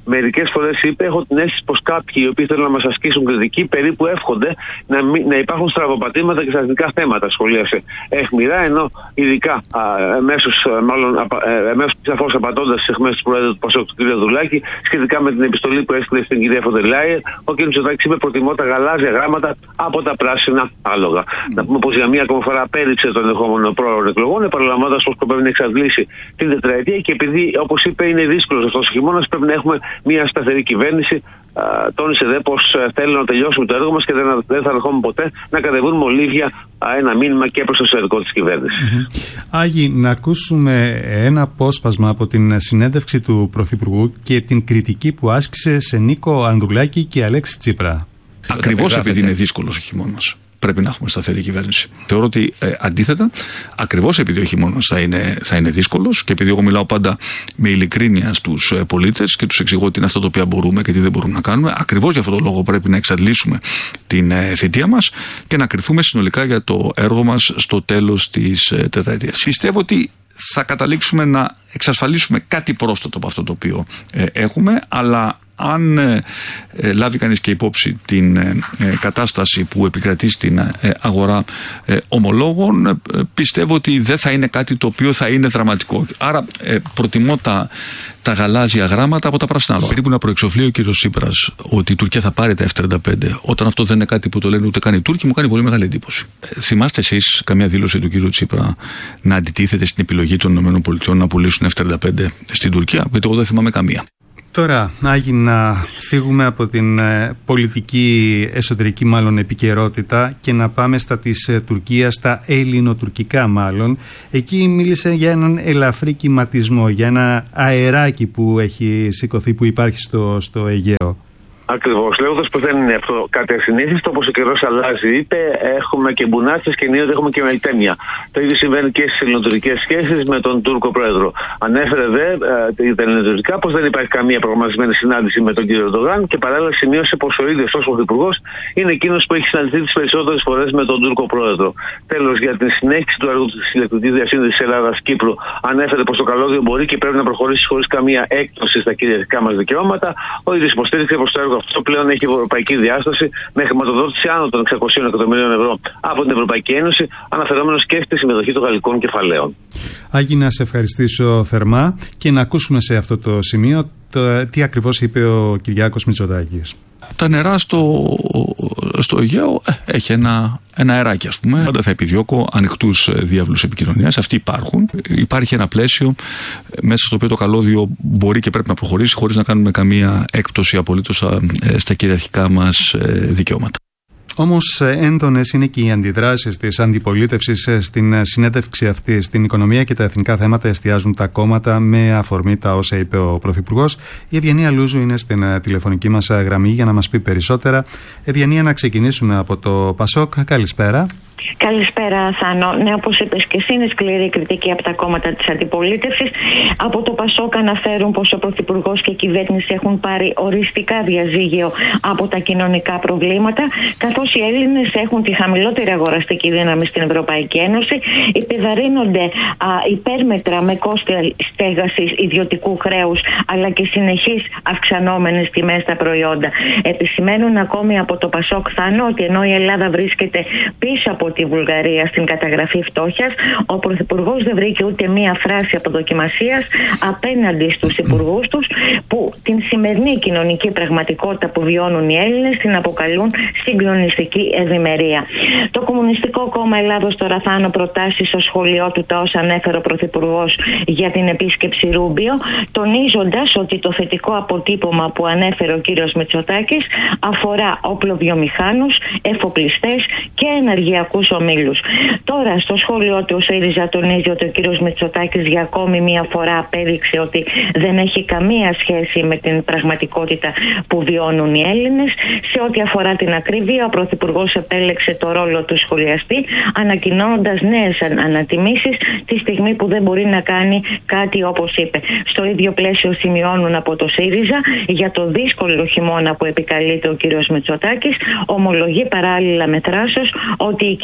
μερικές φορές είπε: έχω την αίσθηση πως κάποιοι οι οποίοι θέλουν να μας ασκήσουν κριτική περίπου εύχονται να, μην, να υπάρχουν στραβοπατήματα και στα εθνικά θέματα. Σχολίασε αιχμηρά, ενώ ειδικά εμέσως, μάλλον εμέσως σαφώς απαντώντας στις αιχμές του Προέδρου του ΠΑΣΟΚ, του κ. Δουλάκη, σχετικά με την επιστολή που έστειλε στην κυρία Φοντερ Λάιεν, ο κ. Μητσοτάκης είπε: προτιμώ τα γαλάζια γράμματα από τα πράσινα άλογα. Mm. Να πούμε πως για μία ακόμα φορά απέριψε τον ενδεχόμενο πρόεδρο εκλογών, επαναλαμβάνοντας πως σκοπεύει να εξαντλήσει την τετραετία και επειδή, όπως είπε, είναι δύσκολος αυτός ο χειμώνας, πρέπει να έχουμε μία σταθερή κυβέρνηση. Α, τόνισε δε πως θέλει να τελειώσουμε το έργο μας και δεν, δεν θα ερχόμαστε ποτέ να κατεβούν μολύβια ένα μήνυμα και προς το εσωτερικό της κυβέρνησης. Mm-hmm. Άγι, να ακούσουμε ένα απόσπασμα από την συνέντευξη του Πρωθυπουργού και την κριτική που άσκησε σε Νίκο Ανδρουλάκη και Αλέξη Τσίπρα. Ακριβώς επειδή είναι δύσκολος ο χειμώνας, πρέπει να έχουμε σταθερή κυβέρνηση. Θεωρώ ότι ε, αντίθετα, ακριβώς επειδή ο χειμώνας θα είναι, θα είναι δύσκολος και επειδή εγώ μιλάω πάντα με ειλικρίνεια στους ε, πολίτες και τους εξηγώ τι είναι αυτό το οποίο μπορούμε και τι δεν μπορούμε να κάνουμε, ακριβώς για αυτόν τον λόγο πρέπει να εξαντλήσουμε την ε, θητεία μας και να κριθούμε συνολικά για το έργο μας στο τέλος της ε, τετραετίας. Πιστεύω ότι θα καταλήξουμε να εξασφαλίσουμε κάτι πρόσθετο από αυτό το οποίο ε, έχουμε, αλλά αν ε, ε, λάβει κανείς και υπόψη την ε, ε, κατάσταση που επικρατεί στην ε, αγορά ε, ομολόγων, ε, πιστεύω ότι δεν θα είναι κάτι το οποίο θα είναι δραματικό. Άρα ε, προτιμώ τα, τα γαλάζια γράμματα από τα πράσινα. Περίπου να προεξοφλεί ο κύριος Τσίπρας ότι η Τουρκία θα πάρει τα εφ τριάντα πέντε, όταν αυτό δεν είναι κάτι που το λένε ούτε καν οι Τούρκοι, μου κάνει πολύ μεγάλη εντύπωση. Ε, θυμάστε εσείς καμία δήλωση του κύριου Τσίπρα να αντιτίθεται στην επιλογή των ΗΠΑ να πουλήσουν εφ τριάντα πέντε στην Τουρκία? Γιατί εγώ δεν θυμάμαι καμία. Τώρα, Άγι, να φύγουμε από την ε, πολιτική, εσωτερική μάλλον επικαιρότητα και να πάμε στα της ε, Τουρκίας, στα ελληνοτουρκικά μάλλον. Εκεί μίλησε για έναν ελαφρύ κυματισμό, για ένα αεράκι που έχει σηκωθεί, που υπάρχει στο, στο Αιγαίο. Ακριβώς. Λέγοντας πως δεν είναι αυτό κάτι ασυνήθιστο, όπως ο καιρός αλλάζει, είπε, έχουμε και μπουνάτσες και ενίοτε έχουμε και μελτέμια. Το ίδιο συμβαίνει και στις ελληνοτουρκικές σχέσεις με τον Τούρκο πρόεδρο. Ανέφερε δε ε, τα ελληνοτουρκικά πως δεν υπάρχει καμία προγραμματισμένη συνάντηση με τον κύριο Ερντογάν και παράλληλα σημείωσε πως ο ίδιος ως πρωθυπουργός είναι εκείνος που έχει συναντηθεί τις περισσότερες φορές με τον Τούρκο πρόεδρο. Τέλος, για την συνέχιση του έργου της ηλεκτρικής διασύνδεσης Ελλάδα-Κύπρου, ανέφερε πως το καλώδιο μπορεί και πρέπει να προχωρήσει χωρίς καμία έκπτωση στα κυριαρχικά μας δικαιώματα. Ο ίδιος υποστήριξε πως το έργο αυτό πλέον έχει ευρωπαϊκή διάσταση με χρηματοδότηση άνω των εξακοσίων εκατομμυρίων ευρώ από την Ευρωπαϊκή Ένωση, αναφερόμενος και στη συμμετοχή των γαλλικών κεφαλαίων. Άγι, να σε ευχαριστήσω θερμά και να ακούσουμε σε αυτό το σημείο το, τι ακριβώς είπε ο Κυριάκος Μητσοτάκης. Τα νερά στο, στο Αιγαίο ε, έχει ένα, ένα αεράκι, ας πούμε. Πάντα θα επιδιώκω ανοιχτούς διάβλους επικοινωνίας. Αυτοί υπάρχουν. Υπάρχει ένα πλαίσιο μέσα στο οποίο το καλώδιο μπορεί και πρέπει να προχωρήσει χωρίς να κάνουμε καμία έκπτωση απολύτως ε, στα κυριαρχικά μας ε, δικαιώματα. Όμως έντονες είναι και οι αντιδράσεις της αντιπολίτευσης στην συνέντευξη αυτή. Στην οικονομία και τα εθνικά θέματα εστιάζουν τα κόμματα με αφορμή τα όσα είπε ο Πρωθυπουργός. Η Ευγενία Λούζου είναι στην τηλεφωνική μας γραμμή για να μας πει περισσότερα. Ευγενία, να ξεκινήσουμε από το ΠΑΣΟΚ. Καλησπέρα. Καλησπέρα, Θάνο. Ναι, όπως είπες και εσύ, είναι σκληρή κριτική από τα κόμματα της αντιπολίτευσης. Από το ΠΑΣΟΚ αναφέρουν πως ο Πρωθυπουργός και η κυβέρνηση έχουν πάρει οριστικά διαζύγιο από τα κοινωνικά προβλήματα, καθώς οι Έλληνες έχουν τη χαμηλότερη αγοραστική δύναμη στην Ευρωπαϊκή Ένωση, επιβαρύνονται α, υπέρμετρα με κόστη στέγασης, ιδιωτικού χρέους, αλλά και συνεχείς αυξανόμενες τιμές στα προϊόντα. Επισημαίνουν ακόμη από το ΠΑΣΟΚ, Θάνο, ότι ενώ η Ελλάδα βρίσκεται πίσω από τη Βουλγαρία στην καταγραφή φτώχειας, ο Πρωθυπουργός δεν βρήκε ούτε μία φράση αποδοκιμασίας απέναντι στους υπουργούς τους, που την σημερινή κοινωνική πραγματικότητα που βιώνουν οι Έλληνες την αποκαλούν συγκλονιστική ευημερία. Το Κομμουνιστικό Κόμμα Ελλάδος τώρα, Θάνο, προτάσει στο σχολείο του τα όσα ανέφερε ο Πρωθυπουργός για την επίσκεψη Ρούμπιο, τονίζοντας ότι το θετικό αποτύπωμα που ανέφερε ο κύριος Μητσοτάκης αφορά όπλοβιομηχάνους, εφοπλιστές και ενεργειακούς ομίλους. Τώρα, στο σχόλιο του, ο ΣΥΡΙΖΑ τονίζει ότι ο κύριος Μητσοτάκης για ακόμη μία φορά απέδειξε ότι δεν έχει καμία σχέση με την πραγματικότητα που βιώνουν οι Έλληνες. Σε ό,τι αφορά την ακρίβεια, ο Πρωθυπουργός επέλεξε το ρόλο του σχολιαστή, ανακοινώνοντας νέες ανατιμήσεις τη στιγμή που δεν μπορεί να κάνει κάτι όπως είπε. Στο ίδιο πλαίσιο σημειώνουν από το ΣΥΡΙΖΑ για το δύσκολο χειμώνα που επικαλείται ο κύριος Μητσοτάκης, ομολογεί παράλληλα με θράσος ότι η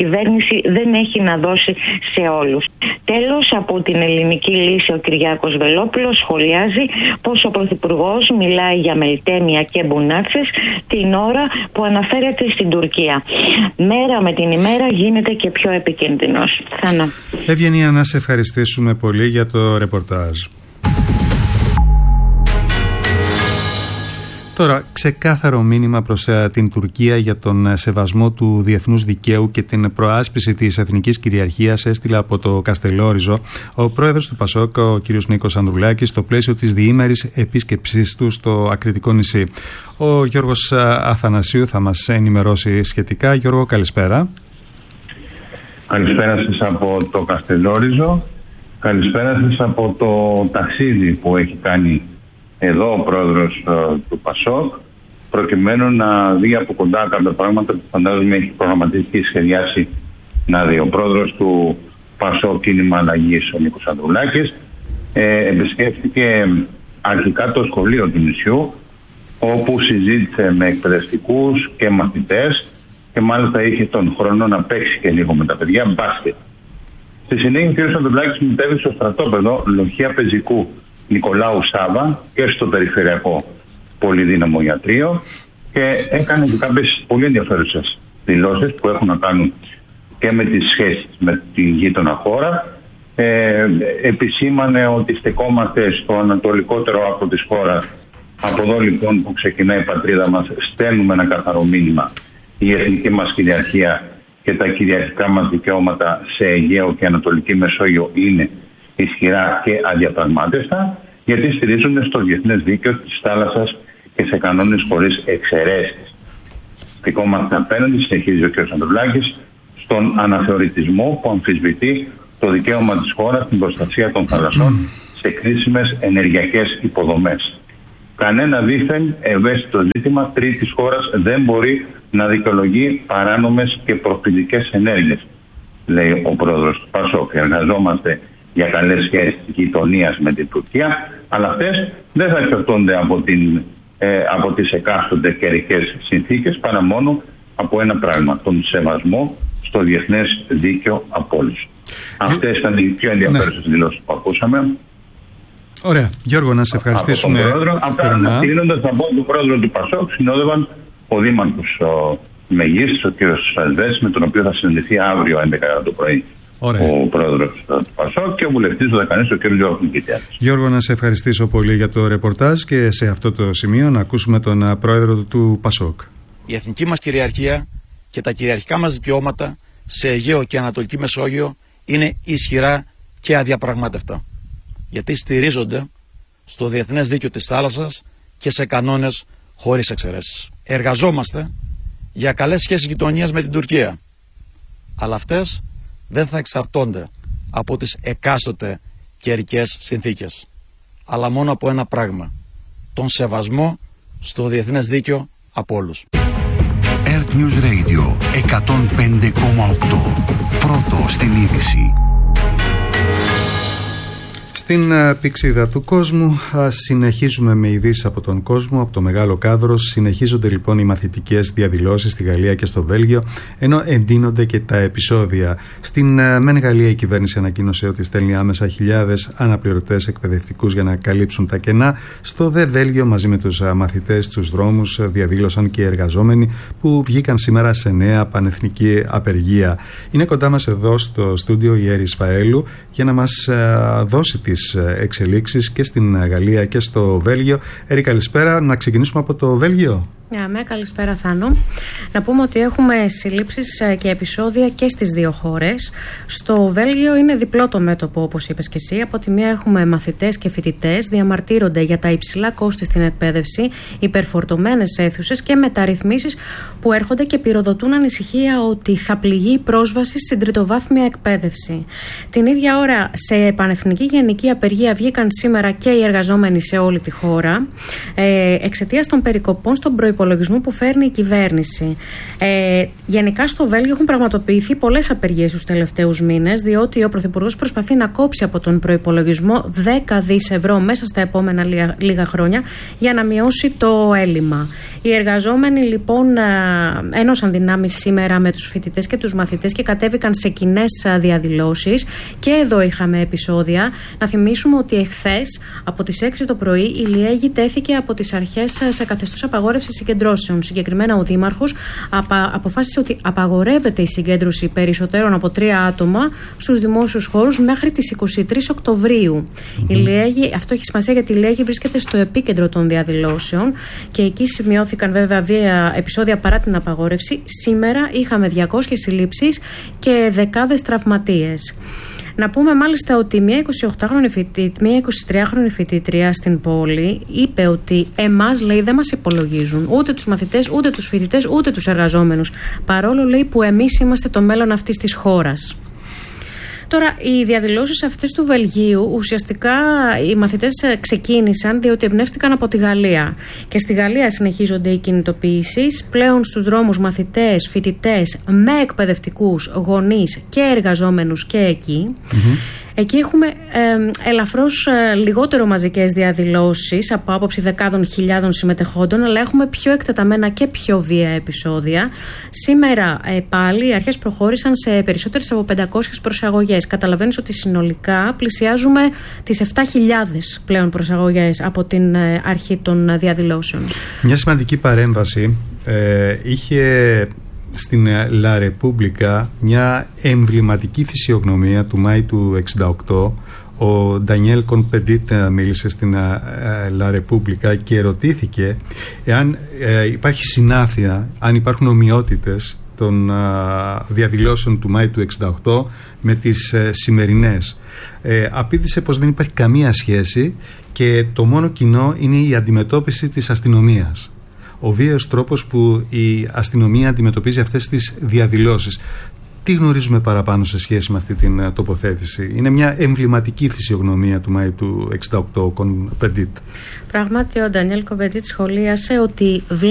κυβέρνηση δεν έχει να δώσει σε όλους. Τέλος, από την ελληνική λύση ο Κυριάκος Βελόπουλος σχολιάζει πως ο Πρωθυπουργός μιλάει για Μελτέμια και μπουνάτσες την ώρα που αναφέρεται στην Τουρκία. Μέρα με την ημέρα γίνεται και πιο επικίνδυνος. Θάνο. Ευγενία, να σε ευχαριστήσουμε πολύ για το ρεπορτάζ. Τώρα, ξεκάθαρο μήνυμα προς την Τουρκία για τον σεβασμό του διεθνούς δικαίου και την προάσπιση της εθνικής κυριαρχίας έστειλε από το Καστελόριζο ο πρόεδρος του Πασόκ, ο κ. Νίκος Ανδρουλάκης, στο πλαίσιο της διήμερης επίσκεψής του στο Ακριτικό νησί. Ο Γιώργος Αθανασίου θα μας ενημερώσει σχετικά. Γιώργο, καλησπέρα. Καλησπέρα σας από το Καστελόριζο. Καλησπέρα σας από το ταξίδι που έχει κάνει εδώ ο πρόεδρος uh, του Πασόκ, προκειμένου να δει από κοντά κάποια πράγματα που φαντάζομαι έχει προγραμματίσει και σχεδιάσει να δει. Ο πρόεδρος του Πασόκ Κίνημα Αλλαγής, ο Νίκος Ανδρουλάκης, ε, επισκέφθηκε αρχικά το σχολείο του νησιού, όπου συζήτησε με εκπαιδευτικούς και μαθητές και μάλιστα είχε τον χρόνο να παίξει και λίγο με τα παιδιά μπάσκετ. Στη συνέχεια ο κ. Ανδρουλάκης μετέβη στο στρατόπεδο Λοχεία Πεζικού Νικολάου Σάβα και στο Περιφερειακό Πολυδύναμο Ιατρείο και έκανε και κάποιες πολύ ενδιαφέρουσες δηλώσεις που έχουν να κάνουν και με τις σχέσεις με τη γείτονα χώρα. Ε, επισήμανε ότι στεκόμαστε στο ανατολικότερο άκρο της χώρας. Από εδώ λοιπόν που ξεκινάει η πατρίδα μας στέλνουμε ένα καθαρό μήνυμα. Η εθνική μας κυριαρχία και τα κυριαρχικά μας δικαιώματα σε Αιγαίο και Ανατολική Μεσόγειο είναι ισχυρά και αδιαπραγμάτευτα, γιατί στηρίζονται στο διεθνές δίκαιο της θάλασσας και σε κανόνες χωρίς εξαιρέσεις. Στεκόμαστε απέναντι, συνεχίζει ο κ. Ανδρουλάκης, στον αναθεωρητισμό που αμφισβητεί το δικαίωμα της χώρας στην προστασία των θαλασσών σε κρίσιμες ενεργειακές υποδομές. Κανένα δίθεν ευαίσθητο ζήτημα τρίτης χώρας δεν μπορεί να δικαιολογεί παράνομες και προφητικές ενέργειες, λέει ο πρόεδρος του Πασόκ. Εργαζόμαστε για καλές σχέσεις γειτονίας με την Τουρκία, αλλά αυτές δεν θα εξαρτώνται από, την, ε, από τις εκάστοτε καιρικές συνθήκες, παρά μόνο από ένα πράγμα, τον σεβασμό στο διεθνές δίκαιο από όλους. Αυτές ήταν οι πιο ενδιαφέρουσες ναι. δηλώσεις που ακούσαμε. Ωραία. Γιώργο, να σε ευχαριστήσουμε θερμά. Αυτά, κλείνοντας, θα πω του πρόεδρο του Πασόκ, συνόδευαν ο δήμαρχος Μεγής, ο κ. Σαλβές, με τον οποίο θα συναντηθεί αύριο έντεκα το πρωί. Ωραία. Ο πρόεδρος του Πασόκ και ο βουλευτής του Δεκανής, ο κ. Γιώργος Νικητιάδης. Γιώργο, να σε ευχαριστήσω πολύ για το ρεπορτάζ και σε αυτό το σημείο να ακούσουμε τον πρόεδρο του Πασόκ. Η εθνική μας κυριαρχία και τα κυριαρχικά μας δικαιώματα σε Αιγαίο και Ανατολική Μεσόγειο είναι ισχυρά και αδιαπραγμάτευτα. Γιατί στηρίζονται στο διεθνές δίκαιο της θάλασσας και σε κανόνες χωρίς εξαιρέσεις. Εργαζόμαστε για καλές σχέσεις γειτονίας με την Τουρκία, αλλά αυτές δεν θα εξαρτώνται από τις εκάστοτε καιρικές συνθήκες, αλλά μόνο από ένα πράγμα, τον σεβασμό στο διεθνές δίκαιο από όλους. Earth News Radio εκατόν πέντε κόμμα οκτώ. Πρώτο στην είδηση. Στην πηξίδα του κόσμου συνεχίζουμε με ειδήσεις από τον κόσμο, από το Μεγάλο Κάδρο. Συνεχίζονται λοιπόν οι μαθητικές διαδηλώσεις στη Γαλλία και στο Βέλγιο, ενώ εντείνονται και τα επεισόδια. Στην μεν Γαλλία η κυβέρνηση ανακοίνωσε ότι στέλνει άμεσα χιλιάδες αναπληρωτές εκπαιδευτικούς για να καλύψουν τα κενά. Στο δε Βέλγιο, μαζί με τους μαθητές στους δρόμους, διαδήλωσαν και οι εργαζόμενοι που βγήκαν σήμερα σε νέα πανεθνική απεργία. Είναι κοντά μας εδώ στο στούντιο η Έρης Φαέλου για να μας δώσει τις εξελίξεις και στην Γαλλία και στο Βέλγιο. Έρη, καλησπέρα. Να ξεκινήσουμε από το Βέλγιο. Ναι, καλησπέρα Θάνο. Να πούμε ότι έχουμε συλλήψεις και επεισόδια και στις δύο χώρες. Στο Βέλγιο είναι διπλό το μέτωπο, όπως είπες και εσύ. Από τη μία έχουμε μαθητές και φοιτητές, διαμαρτύρονται για τα υψηλά κόστη στην εκπαίδευση, υπερφορτωμένες αίθουσες και μεταρρυθμίσεις που έρχονται και πυροδοτούν ανησυχία ότι θα πληγεί η πρόσβαση στην τριτοβάθμια εκπαίδευση. Την ίδια ώρα, σε πανεθνική γενική απεργία βγήκαν σήμερα και οι εργαζόμενοι σε όλη τη χώρα, ε, εξαιτίας των περικοπών στον προϋπολογισμό που φέρνει η κυβέρνηση. Ε, γενικά στο Βέλγιο έχουν πραγματοποιηθεί πολλές απεργίες τους τελευταίους μήνες, διότι ο Πρωθυπουργός προσπαθεί να κόψει από τον προϋπολογισμό δέκα δισεκατομμύρια ευρώ μέσα στα επόμενα λίγα, λίγα χρόνια για να μειώσει το έλλειμμα. Οι εργαζόμενοι λοιπόν ένωσαν δυνάμεις σήμερα με τους φοιτητές και τους μαθητές και κατέβηκαν σε κοινές διαδηλώσεις, και εδώ είχαμε επεισόδια. Να θυμίσουμε ότι εχθές από τις έξι το πρωί η Λιέγη τέθηκε από τις αρχές σε καθεστώς απαγόρευσης συγκεντρώσεων. Συγκεκριμένα ο Δήμαρχος απα, αποφάσισε ότι απαγορεύεται η συγκέντρωση περισσότερων από τρία άτομα στους δημόσιους χώρους μέχρι τις είκοσι τρεις Οκτωβρίου. Mm-hmm. Η Λιέγη, αυτό έχει σημασία γιατί η Λιέγη βρίσκεται στο επίκεντρο των διαδηλώσεων και εκεί σημειώθηκαν βέβαια βία επεισόδια παρά την απαγόρευση. Σήμερα είχαμε διακόσιες συλλήψεις και δεκάδες τραυματίες. Να πούμε μάλιστα ότι μια εικοσιοκτάχρονη φοιτήτρια, μια εικοσιτριάχρονη φοιτήτρια στην πόλη είπε ότι εμάς, λέει, δεν μας υπολογίζουν ούτε τους μαθητές, ούτε τους φοιτητές, ούτε τους εργαζόμενους, παρόλο, λέει, που εμείς είμαστε το μέλλον αυτής της χώρας. Τώρα, οι διαδηλώσεις αυτές του Βελγίου, ουσιαστικά οι μαθητές ξεκίνησαν διότι εμπνεύστηκαν από τη Γαλλία. Και στη Γαλλία συνεχίζονται οι κινητοποιήσεις. Πλέον στους δρόμους μαθητές, φοιτητές, με εκπαιδευτικούς, γονείς και εργαζόμενους και εκεί. Mm-hmm. Εκεί έχουμε ε, ελαφρώς ε, λιγότερο μαζικές διαδηλώσεις από άποψη δεκάδων χιλιάδων συμμετεχόντων, αλλά έχουμε πιο εκτεταμένα και πιο βία επεισόδια. Σήμερα ε, πάλι οι αρχές προχώρησαν σε περισσότερες από πεντακόσιες προσαγωγές. Καταλαβαίνεις ότι συνολικά πλησιάζουμε τις επτά χιλιάδες πλέον προσαγωγές από την ε, αρχή των διαδηλώσεων. Μια σημαντική παρέμβαση ε, είχε στην La Repubblica μια εμβληματική φυσιογνωμία του Μάη του εξήντα οκτώ. Ο Ντανιέλ Κον-Πεντίτ μίλησε στην La Repubblica και ερωτήθηκε εάν ε, υπάρχει συνάφεια, αν υπάρχουν ομοιότητες των α, διαδηλώσεων του Μάη του εξήντα οκτώ με τις ε, σημερινές. Ε, απήντησε πως δεν υπάρχει καμία σχέση και το μόνο κοινό είναι η αντιμετώπιση της αστυνομίας. Ο βίαιος τρόπος που η αστυνομία αντιμετωπίζει αυτές τις διαδηλώσεις. Τι γνωρίζουμε παραπάνω σε σχέση με αυτή την τοποθέτηση? Είναι μια εμβληματική φυσιογνωμία του Μάη του εξήντα οκτώ, ο Κον-Πεντίτ. Πράγματι, ο Ντανιέλ Κον-Πεντίτ σχολίασε ότι